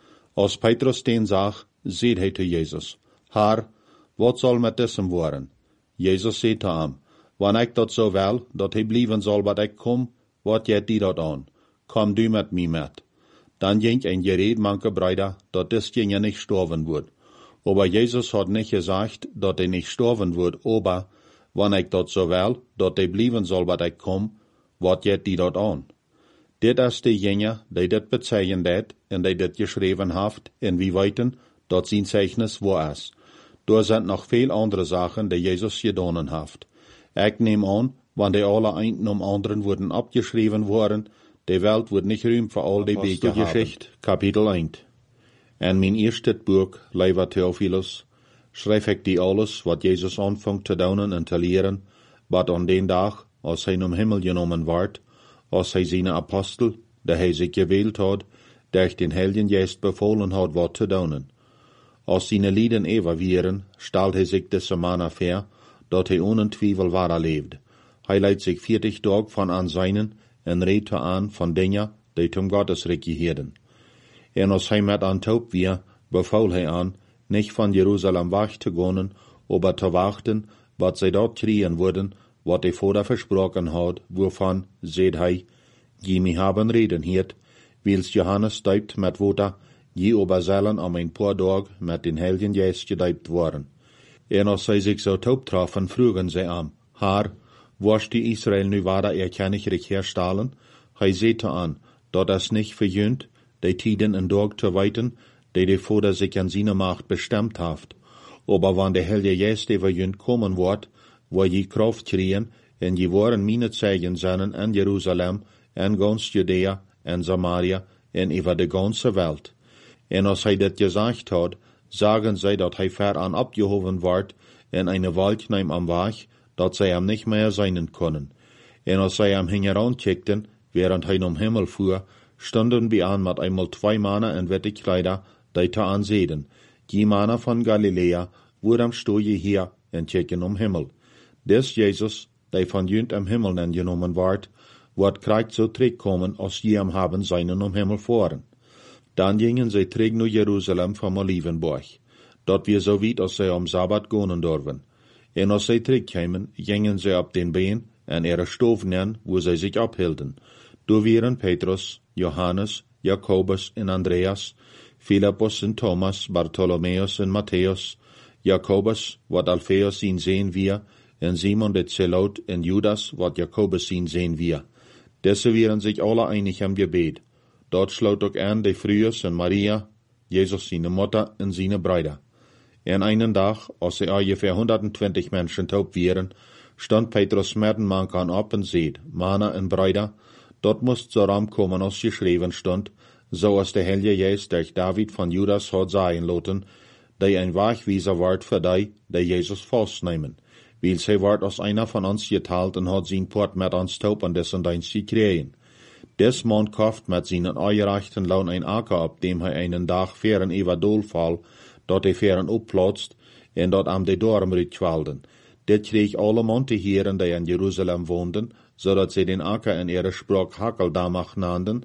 Als Petrus den zag, seht hij te Jesus, Haar, wat soll mit diesem worden? Jesus zei te hem, wann ik dat zo wel, dat hij blijven zal wat ik kom, wat jet die dat aan? Komm du mit mir mit. Dan ging ein Gerät manche Brüder, dat das Jünger nicht sterben wird. Aber Jesus hat nicht gesagt, dat er nicht sterben wird, aber, wann ik dat so will, dat hij blijven zal wat ik kom, wat jet die dat aan? Dit is de Jünger, die dit bezeichnet dat, en die dit geschreven heeft, en wie weten, dat zijn Zeichnis waar is. Daar sind noch veel andere Sachen, die Jesus gedaan heeft. Ik neem aan, wann die alle einen um anderen wurden abgeschrieben worden, die Welt wird nicht ruim für all die Beker haben. Geschichte, Kapitel eins. En mijn eerste Buch, lieber Theophilus, schrijf ik die alles, wat Jesus anfangt te doen en te leren, wat an den Tag, als hij um Himmel genomen werd, als hij zijn Apostel, die hij zich gewählt had, durch den Heiligen Geist befohlen had wat te doen. Als seine Lieden evaluieren, stellt hij zich deze Mann vor, dat hij ohne Twijfel wahrer lebt. Hij leidt zich vierzig Tage von an seinen, en redt aan van dingen, die zum Gottesreich gehören. En als hij met aan taub wie, befahl hij aan, nicht von Jerusalem weg te gaan, aber te wachten, wat zij dort kriegen würden, wat hij vorher versprochen had, wovon, seht hij, je mi haben reden hiert, wils Johannes deupt met water, je aber zullen am ein paar Tag met den Heiligen Geist gedeupt worden. En als zij zich zo taub trafen, frugen zij am, Haar, wirst die Israel nu wahrer erkennlich herstellen? Hij sehte an, dat es nicht verjünt, die Tiden en Tag te weiten, die die Vater sich an seine Macht bestimmt haft. Aber wann der Heilige Geist verjünt kommen wird, wo je Kraft kriegen, en je waren meine Zeichen zijn in Jerusalem, en ganz Judäa, en Samaria, en über de ganze Welt. En als hij dit gesagt hat, sagen zij dat hij ver an abgehoben wird, en eine Wald neim am Weg, dat zij hem nicht mehr sein können. En als zij hem hingerankijkten, während hij um Himmel fuhr, standen wir an mit einmal zwei Männer in wette Kleider, die te ansehen. Die Männer von Galiläa, wurden stoje hier en kijken um Himmel. Des Jesus, die von jünd am Himmel genommen ward, wird kreigt so zurückkommen, als je am haben seinen um Himmel voren. Dann gingen sie zurück nach Jerusalem vom Olivenberg, dort wir so weit, als sie am Sabbat gehen dürfen. En als sie zurückkamen, gingen sie ab den Bein en ihre Stoven an, wo sie sich abhielten. Da waren Petrus, Johannes, Jakobus en Andreas, Philippus en Thomas, Bartholomäus en Matthäus, Jakobus, wat Alpheus ihn sehen wir, en Simon de Zelot en Judas, wat Jakobus ihn sehen wir. Desse waren sich alle einig am Gebet. Dort schloot ook an de Frühes en Maria, Jesus seine Mutter en seine Brüder. En einen Tag, als sie ungefähr hundertzwanzig Menschen taub waren, stand Petrus mit den Mankern ab und seht, Männer en Brüder, dort musst zur Raum kommen, als geschrieben stand, so als der Heilige Geist durch David von Judas hat sagen lassen, die ein Wegweiser ward für die, die Jesus festnehmen. Weil sie ward als einer von uns geteilt und hat sein Port mit uns taub und dessen Dienst gekriegen. Des Mann kauft mit seinen eingereichten Lohn ein Acker, ab dem er einen Tag fern über Dolfall, dort er fern upplatzt, en dort am de Dorm rütqualden. Det kreeg alle Montehieren, die in Jerusalem woonden, so dat sie den Acker in ihre Sprach Hakeldamach nannten,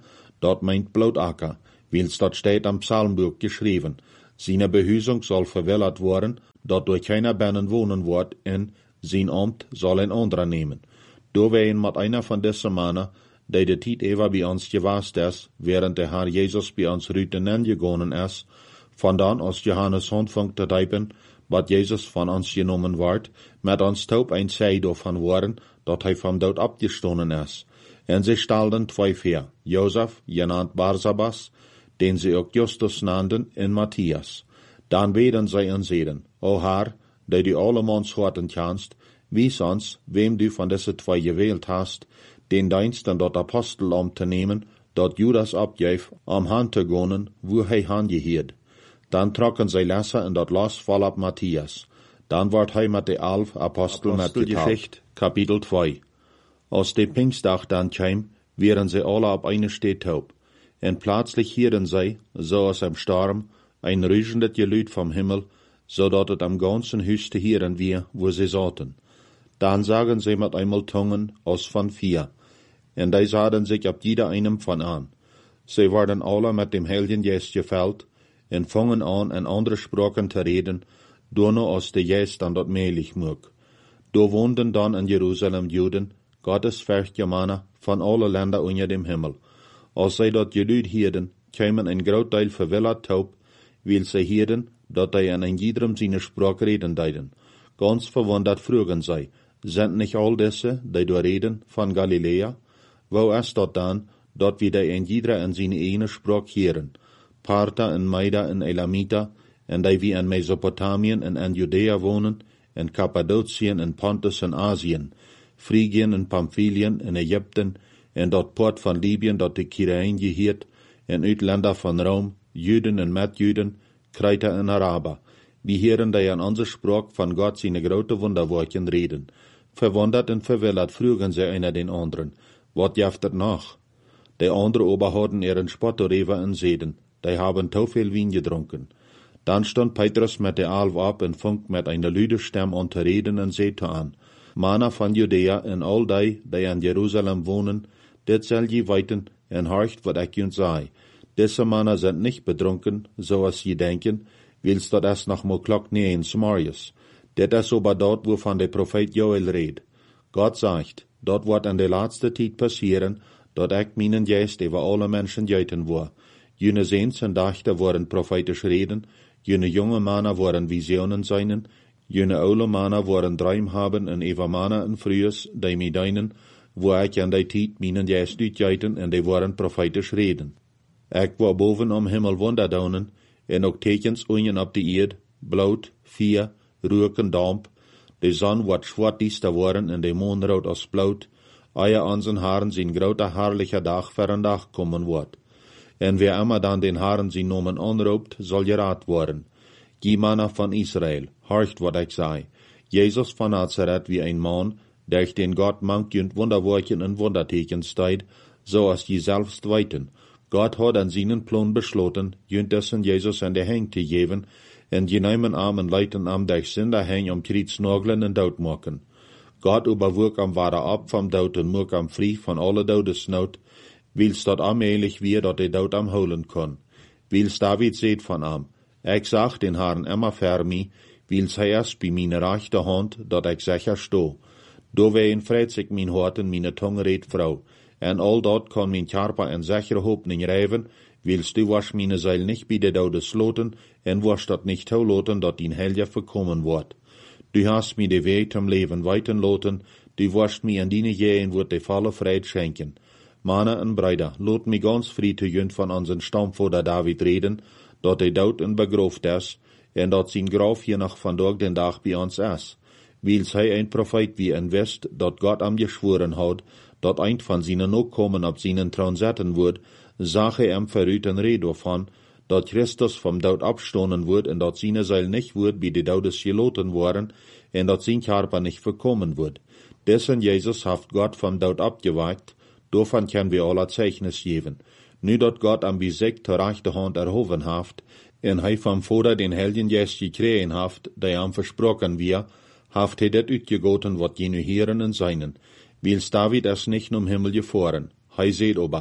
dort meint Bloutacker, wils dort steht am Psalmbuch geschrieben. Seine Behüsung soll verwillert worden, dort durch keiner Binnen wohnen wird, en sein Amt soll ein anderer nehmen. Do wein mit einer von diesen Mannen, die de Tiet ever bei uns gewast ist, während der Herr Jesus bei uns rüten angegangen ist, von dann aus Johannes Handfunk te typen, wat Jesus von uns genommen wird, mit uns taub ein Zei davon worden, dat hij vom Dood abgestoßen ist. En sie stalden zwei vier, Josef, genannt Barsabas, den sie auch Justus nannten, in Matthias. Dann beten sie und sehen, O Herr, der du allemans horten kannst, wies uns, wem du von diese zwei gewählt hast, den Dienst an dort Apostel um zu nehmen, dort Judas abgef, am Hand zu gehen, wo hij hangehiert. Dann trocken sie Lesser in dort los voll ab Matthias. Dann ward hij mit de elf Apostel Apostelgeschichte, Kapitel zwei. Aus dem Pfingstdag dann käm, wären sie alle ab eine Steh taub. En plötzlich hieren sie, so aus einem Sturm, ein rüschendes Gelüt vom Himmel, so dat es am ganzen Hüs zu hören wir, wo sie saßen. Dann sagen sie mit einmal Tungen aus von vier, en die sahen sich ab jeder einem von an. Sie waren alle mit dem Heiligen Geist gefällt, en fangen an, in andere Sprachen zu reden, nur noch aus der Geist dann dort mählich mög. Do wohnten dann in Jerusalem Juden, Gottesfürchtige Männer von allen Ländern unter dem Himmel. Als sie dort Gelüt hierden, kämen ein Großteil verwillert taub, weil sie hierden, dat sie in ein jedem seine Sprache reden deiden. Ganz verwundert frugen sie, sind nicht all diese, die da reden, von Galiläa? Wo ist dort dann, dort wie die ein jeder in seine eine Sprache hören? Parther und Meida und Elamita, und die wie in Mesopotamien und in Judäa wohnen, in Kappadokien, in Pontus und Asien, Phrygien und Pamphylien, in Ägypten, en dort Port von Libyen, dort die Kyrein gehiert, en Uitländer von Rom, Juden und Metjuden, Kreiter und Araber. Wie hören die an unserer Sprache von Gott seine große Wunderworken reden. Verwundert und verwillert frugen sie einer den anderen, wat jaftet nach? Die andere aber hatten ihren Spottorever in Seden, die haben zu viel Wein getrunken. Dann stand Petrus mit der Alf ab und funk mit einer lüde Stimme an zu reden und sehte an, Männer von Judäa und all die, die in Jerusalem wohnen, dit soll je weiten en horcht, wat ich uns sei. Diese Männer sind nicht betrunken, so als je denken, wils dat es noch mal klock nie in Samarias. Dit is aber dort, wovon der Prophet Joel redt. Gott sagt, dort wird in der letzten Zeit passieren, dat ich meinen Geist über alle Menschen geiten war. Jene Sehns und Dachte worden prophetisch reden, jene junge Männer worden Visionen seinen, jene oude Männer worden Träum haben en eva Männer en Frühes, die mi deinen, wo ich an der Zeit meinen Geist uitgeiten en die waren prophetisch reden. Ich war boven am Himmel wunderdaunen, en ook tekens unjen op de Erd, bloot, vier, rook en damp, de zon wat schwartdiester worden en de maan rood als bloot, eie an zijn haren zijn grote herrlicher Dag voor een dag kommen wordt. En wer immer dan den Herren zijn nomen anroept, zal geraad worden. Die Männer von Israel, horcht wat ich sei. Jesus von Nazareth wie ein Mann, der den Gott manchend Wunderworken und Wunderteken steigt, so als die selbst weiten. Gott hat an seinen Plan beschlossen, jündesen Jesus an der Heng zu geben, und die nehmen armen Leuten am der Sünder Heng um Krieg nagelen und Dood machen. Gott überwog am Ware ab vom Dood und mog am frei von alle Todesnot, wils dat allmählich wir dat de Dood am holen kann. Wils David seht von am, ich sag den Herrn immer für mi, wils hij erst bei meine rechte Hand, dat ich sicher sto. Do wein freut sich mein Hort und meine Tongue red Frau, en all dort kann mein Körper en sichere Hoffnung reiven, wils du wasch meine Seil nicht bei der Daude sloten, en wasch dat nicht tauloten, dat din Helja verkommen wird. Du hast mi de Weg zum Leben weiten loten, du wascht mi an dine Jähen wird de volle Freit schenken. Männer und Brüder, lot mi ganz frei zu jünd von unseren Stammvater David reden, dat de dood en begrooft is, en dat zijn graf hier nog vandaag den Dag bij ons is. Wils hij een profeet wie en wist, dat Gott am geschworen had, dat een van zijn Nachkommen op zijn troon zetten wordt, zag hij hem verruut en red davon, dat Christus vom dood abstonen wordt en dat zijn Seil nicht wordt bij de doodes geloten worden, en dat zijn Körper nicht verkommen wordt. Dessen Jesus haft Gott vom dood abgeweikt, davon können wir alle Zeichnis geben. Nu dat Gott am Besieg ter rechte Hand erhoven haft, en hij vom Vater den Heiligen Geist gekregen haft, der am versprochen wir, haft hij dat uitgegoten wat jene Heeren en seinen, wils David es nicht um Himmel gefahren. Hij seht aber,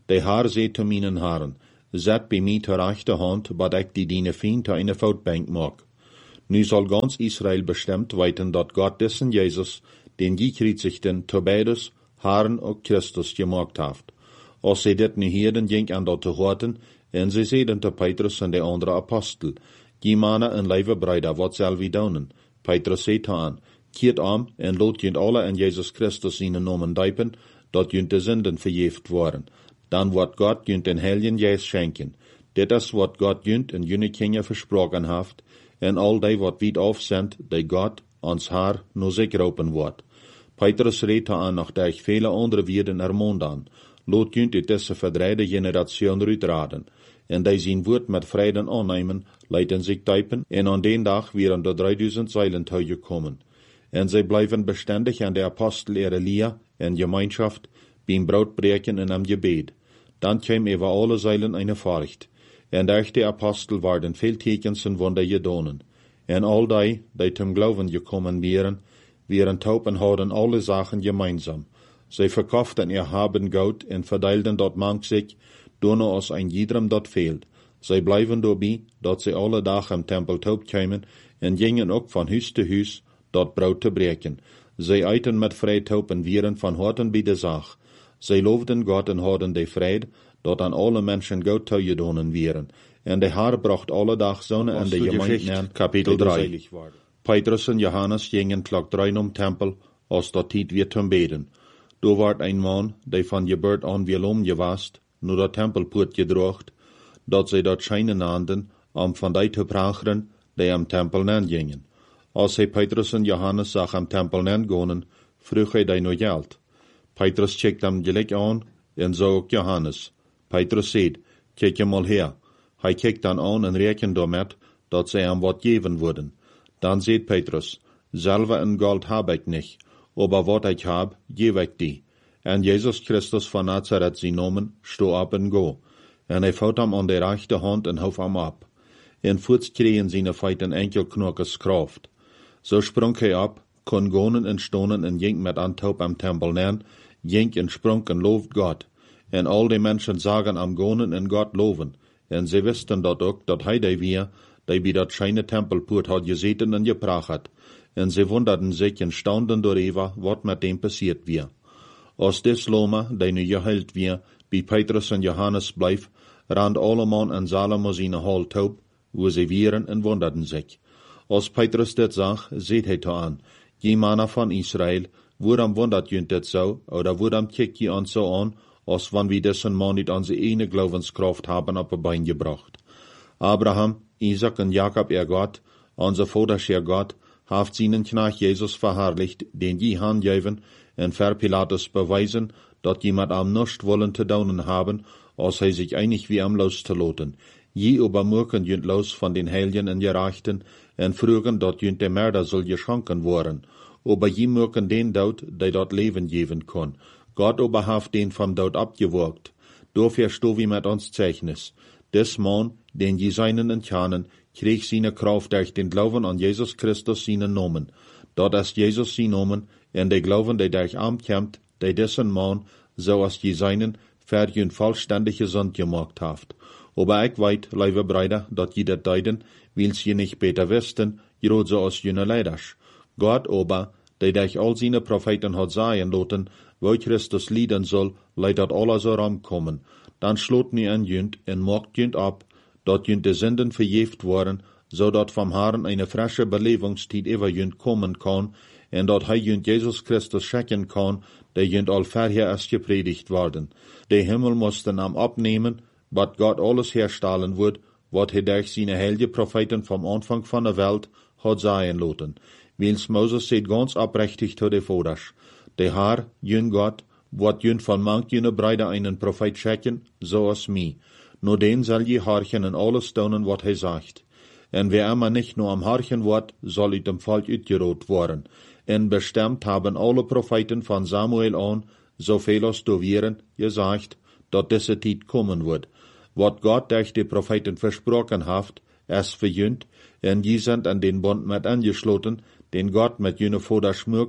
De Haar zei te mijnen haren, zet bij mij ter rechterhand, wat ik die dine vriend te eine voetbank maak. Nu zal ganz Israel bestemmt weten dat God dessen Jezus, den gekreuzigten, te beides, Herren und Christus gemaakt heeft. Als zij dit nu hielden, ging aan dat te horen, en zij zeiden te Petrus en de andere apostel, die mannen en lijve breida, wat zal we doen? Petrus zei te aan, keert om en laat junt alle in Jezus Christus zijn namen dijpen, dat junt de zinden vergeeft worden. Dan wordt God junt den Heiligen Geest schenken. Dit is wat God junt in junne kinderen versproken heeft, en al die wat wiet afzendt, die God ons haar no zich roepen wordt. Petrus reed aan, nachdem ich vele andere Wirden ermond aan, laat junt uit deze verdreide generation uitraden, en die zijn woord met vreden aannemen, leiden zich typen, en aan den dag wären de drieduizend zeilen gekomen. En zij blijven bestendig aan de apostel Elia en Gemeinschaft, beim Brotbreken en am Gebet. Dan kwam over alle zeilen eine Furcht, en durch de apostel waren veel tekens en wunder gedonen. En al die, die zum Glauben gekommen wären, wären taub en hadden alle Sachen gemeinsam. Zij verkauften ihr Haben Goud en verdeilden dat mank sich, dono als ein jedrem dat fehlt. Zij blijven dabei, dat zij alle dagen im Tempel taub kämen, en gingen ook van huis te huis, dat brood te breken. Zij eiten met vrij taub en wieren van harten bij de zaak. Zij loofden God en hadden de vrede, dat aan alle mensen Goud toegedonen wieren. En de Heer bracht alle dag zonne en de gemeenten kapitel drie. Petrus en Johannes gingen klok drie om tempel, als dat tijd weer te beden. Daar werd een man, die van geboorte aan wielom gewast, nu de tempelpoort gedroogd, dat zij dat schijnen naanden, om van die te pracheren, die am tempel nen gingen. Als hij Petrus en Johannes zag am tempel nen gonen, vroeg hij die nog geld. Petrus checkt hem gelijk aan, en zo ook Johannes. Petrus zei, kijk je mal her. Hij kijkt dan aan en rekent daarmee, dat zij hem wat geven worden. Dan zei Petrus, selber en gold heb ik niet, aber wat ik heb, geef ik die. En Jezus Christus van Nazareth zijn nomen, sto op en go. En hij vouwt hem aan de rechte hand en hoef hem op. En voets kregen zijn feiten enkel knokes kraft. Zo sprong hij op, kon gonen en stonen en ging met antaub am tempel nen, ging en sprong en looft God. En al die mensen zagen am gonen en God loven. En ze wisten dat ook, dat hij die weer, die bij dat scheine tempelpoort had gezeten en gepracht had. En ze wonderden zich en staunden doorheen wat met dem passiert weer. Als des Loma, die nu geheilt weer, bij Petrus en Johannes bleef, rand alleman en Salomo zijn hal taub, wo ze wieren en wonderden zich. Als Petrus dit zag, zeet hij te aan, je mannen van Israël, waarom wondert junt dit zo, oder waarom kijkt je ons zo aan, als wann wir dessen man niet onze ene Glaubenskraft haben op een bein gebracht. Abraham, Isaac en Jacob, ihr Gott, unser Vater, Gott, haft seinen Knecht Jesus verherrlicht, den je handgeven, en ver Pilatus beweisen, dat jemand am nicht wollen te daunen haben, als hij sich einig wie am los te loten. Je übermurken junt los van den Heiligen en Gerechten, en frugen dat junt de Mörder soll geschonken worden. Aber je murken den dood, die dat Leben geben kon. Gott aber haft den vom Tod abgeworgt. Dafür sto wie mit uns Zeichnis. Des Mann, den je seinen entjanen, krieg seine Kraft durch den Glauben an Jesus Christus seinen Namen. Dort ist Jesus sein Namen, en de Glauben, der durch arm kämmt, der dessen Mann, so als je seinen, für jün vollständig gesund gemacht haft. Aber ich weit, liebe Brüder, dat je dat deiden, wills je nicht beter wisten, gerade so als jüne Leiders. Gott aber, der durch all seine Propheten hat sagen lassen, wo Christus lieden soll, leid dat alles so rankommen. Dann schlot nie an jünt en mocht jünt ab, dat jünt de Sünden verjeft worden, so dat vom Herrn eine frische Belebungstid über jünt kommen kann, en dat hij jünt Jesus Christus schenken kann, der jünt all vorher erst gepredigt worden. De Himmel mussten am abnehmen, wat Gott alles herstellen wird, wat hij durch seine heilige Propheten vom Anfang von der Welt hat sagen lassen. Wils Moses seht ganz abrechtig zu de Voders. De Herr, jün Gott, wat jün von manch jüne Breide einen Prophet schenken, so als mi. Nur den soll je harchen en alles tun, wat hij sagt. En wer immer nicht nur am harchen wird, soll uit dem Volk uitgerot worden. En bestimmt haben alle Propheten von Samuel an, so viel als du wären, gesagt, dat diese Zeit kommen wird. Wat Gott durch die Propheten versprochen haft, es verjünt, en je sind an den Bund mit angeschloten, den Gott mit jüne Vater schmück,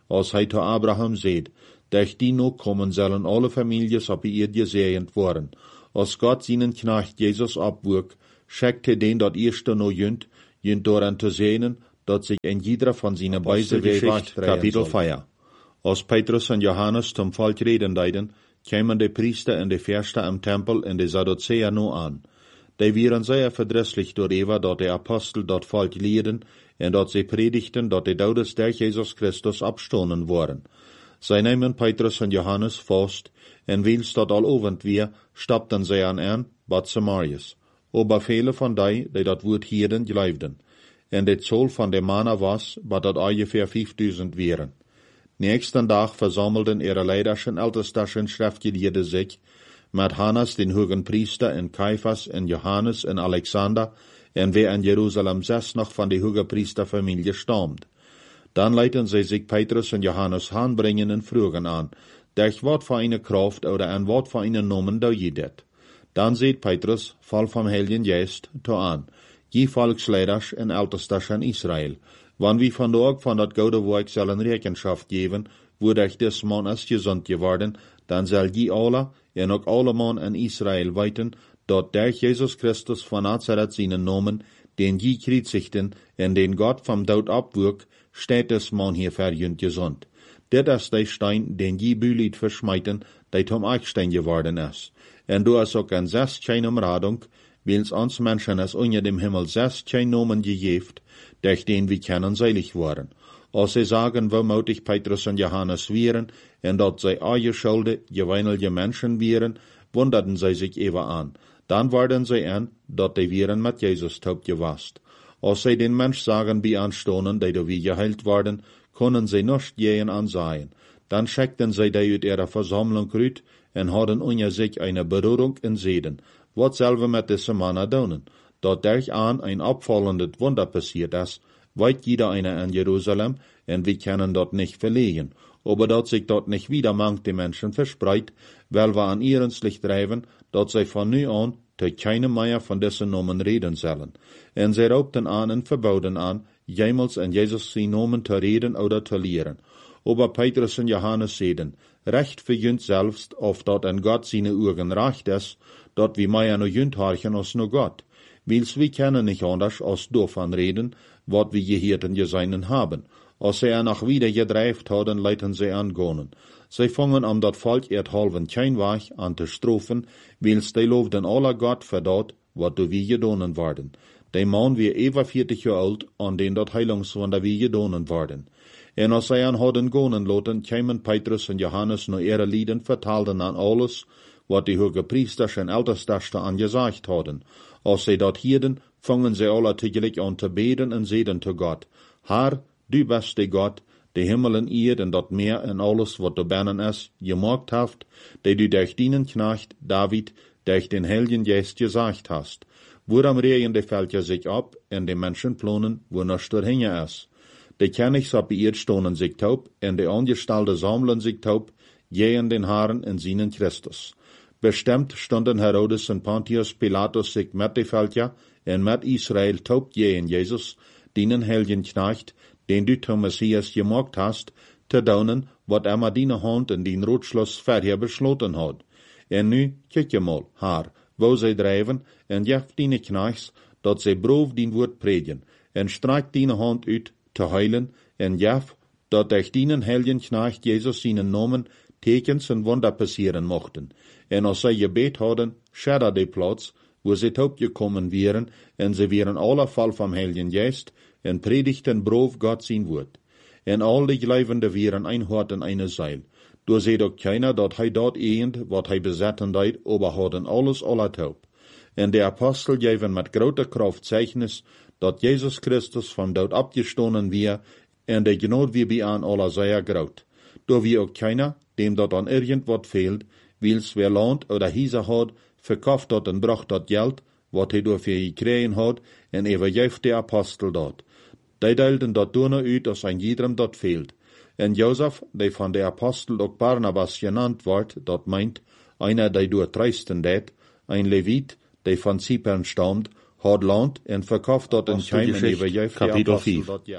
als hij te Abraham zeid, durch die nog komen zullen alle families op die eerd gezegend worden. Als God zijn knecht Jesus opwek, schickt hij den dat eerste nog junt, junt door aan te zenen, dat zich in jeder van zijn beide wegen Kapitel vier. Als Petrus en Johannes zum volk reden deiden, kwamen de priester en de verste am tempel en de Sadduzäer nu aan. Die waren zeer verdrießlich door Eva dat de apostel dat volk leerden en dat ze predigten dat de dodes der Jesus Christus abstonen worden. Zij nemen Petrus en Johannes vast, en wils dat al ovend weer, stapten zij aan aan, bad Samarius. Aber vele van die, die dat woord hielden, geloofden. En de zool van de mannen was, wat dat ongeveer vijfduizend waren. Nächsten dag versammelten ihre Leiders en Ältestes en Schriftgelehrte sich, met Hannas den hohen Priester en Caiphas en Johannes en Alexander, en wer in Jerusalem zes noch von der hohen Priesterfamilie stammt. Dann leiten sie sich Petrus en Johannes aanbrengen en vragen aan, durch wat voor eine Kraft oder an wat voor eine Nomen do je dit. Dan seht Petrus, voll vom Heiligen Geist, to aan, je Volksleiders en Ältestes in Israel, wann wie vandaag van dat gouden werk zullen Rechenschaft geven, wodurch des Mann ist gesund geworden, dann soll je alle en ook alle man in Israel weten, dat durch Jesus Christus von Nazareth seinen Namen, den je kriezigten en den Gott vom Dood abwürk, steht des Mann hier verjünt gesund. Dit is de Stein, den je bülied verschmeiten, die zum Eichstein geworden ist. En du hast auch ein sechzehn Umradung, wils uns Menschen es unter dem Himmel sechzehn Namen gegeft, durch den wir kennen selig waren. Als sie sagen, wo mutig Petrus und Johannes wären, en dat zij eingeschulde, geweinige Menschen wären, wunderten sie sich even an. Dann waren sie an, dat die wären mit Jesus taub gewast. Als sie den Mensch sagen, wie anstonen, die do wie geheilt worden, können sie nicht jehen ansehen. Dann schickten sie die uit ihrer Versammlung rüt, en hadden unter sich eine Berührung in Seden. Wat selber mit diese Männer doen? Dat durch an ein abfallendes Wunder passiert ist, weit jeder einer in Jerusalem, en wir können dort nicht verlegen. Aber dat sich dort nicht wieder mangt die Menschen verspreit, weil wir an ihrens Licht treiben, dat sie von nu an te keinem mehr von dessen Namen reden sollen. En sie raubten an und verboden an, jemals in Jesus sein Namen zu reden oder zu lehren. Aber Petrus und Johannes seden, recht für jünd selbst, auf dat en Gott seine Augen recht ist, dat wir mehr no jünd harchen als no Gott. Wils wir kennen nicht anders als davon reden, wat wir gehirten geseinen haben. Als sie er noch wieder gedreift hadden, leiten sie angehen. Sie fangen am dat Volk erd halven Keinweg an te strofen, wils die loofden aller Gott für dat, wat du wie gedonen worden. Die Mann wie über vierzig Jahre alt, an den dat Heilungswunder wie gedonen worden. En als sie an hadden gonen loten, kämen Petrus und Johannes no ihre Lieden vertalten an alles, wat die hoge Priesters en Ältestes angesagt hadden. Als sie dat hierden, fangen sie alle tegelijk an te beden en zeden te Gott. Herr, du bist de Gott, de Himmel en Erd en dat Meer en alles wat da binnen is, gemaakt haft, die du durch dienen Knecht David, durch den Heiligen Geist gesagt hast. Woran regen de Völker sich ab, en de Menschen plonen, wo noch dorthin is. De Königs op die Erd stonen sich taub, en de Angestellte sammeln sich taub, jehen den Herren in seinen Christus. Bestimmt stunden Herodes und Pontius Pilatus sich mit de Völker en mit Israel taub jehen Jesus, dienen Heiligen Knecht, den du zum Messias gemacht hast, te daunen, wat er mit deine Hand in den Rotschluss vorher beschloten hat. En nu, kijk je mal, Herr, wo sie drijven, en jef deine Knechts, dat sie brof din Wort predigen, en streik deine Hand uit, te heilen, en jef, dat durch deinen Heiligen Knecht Jesus seinen Namen Tekens en Wunder passieren mochten. En als sie gebet hadden, schedder de Platz, wo sie taub gekommen wären, en sie wären alle voll vom Heiligen Geist, en predigten brof Gott sein Wort. En all die Gläubende wären ein Hort en eine Seil. Du seht auch keiner, dat hij dort ehend, wat hij besetten deed, aber hadden alles alle taub. En de Apostel geven mit groter Kraft Zeichnis, dat Jesus Christus vom Dood abgestonen wir, en de Gnade wir bei an aller sehr groot. Du wie auch keiner, dem dort an irgendwas fehlt, wils wer Land oder Hiese hat, verkauft dort en bracht dort Geld, wat hij dafür gekriegen hat, en übergeft de Apostel dort. Die deelden dat door uit als ein jedem dort fehlt. En Josef, die von der Apostel auch Barnabas genannt wordt, dat meint, einer, der door treisten deed, ein Levit, der von Zypern stammt, hat Land en verkauft dort in Keimen übergeft de Apostel dort Geld.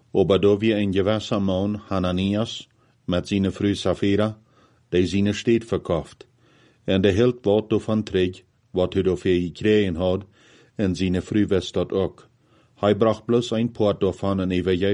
Aber da wie ein gewisser Mann, Hananias, mit seiner Frau Sapphira, der seine Stadt verkauft. Und der hielt wat davon träg, wat er dafür gekriegen hat, und seine Frau wist dat auch. Hij bracht bloß ein Port davon en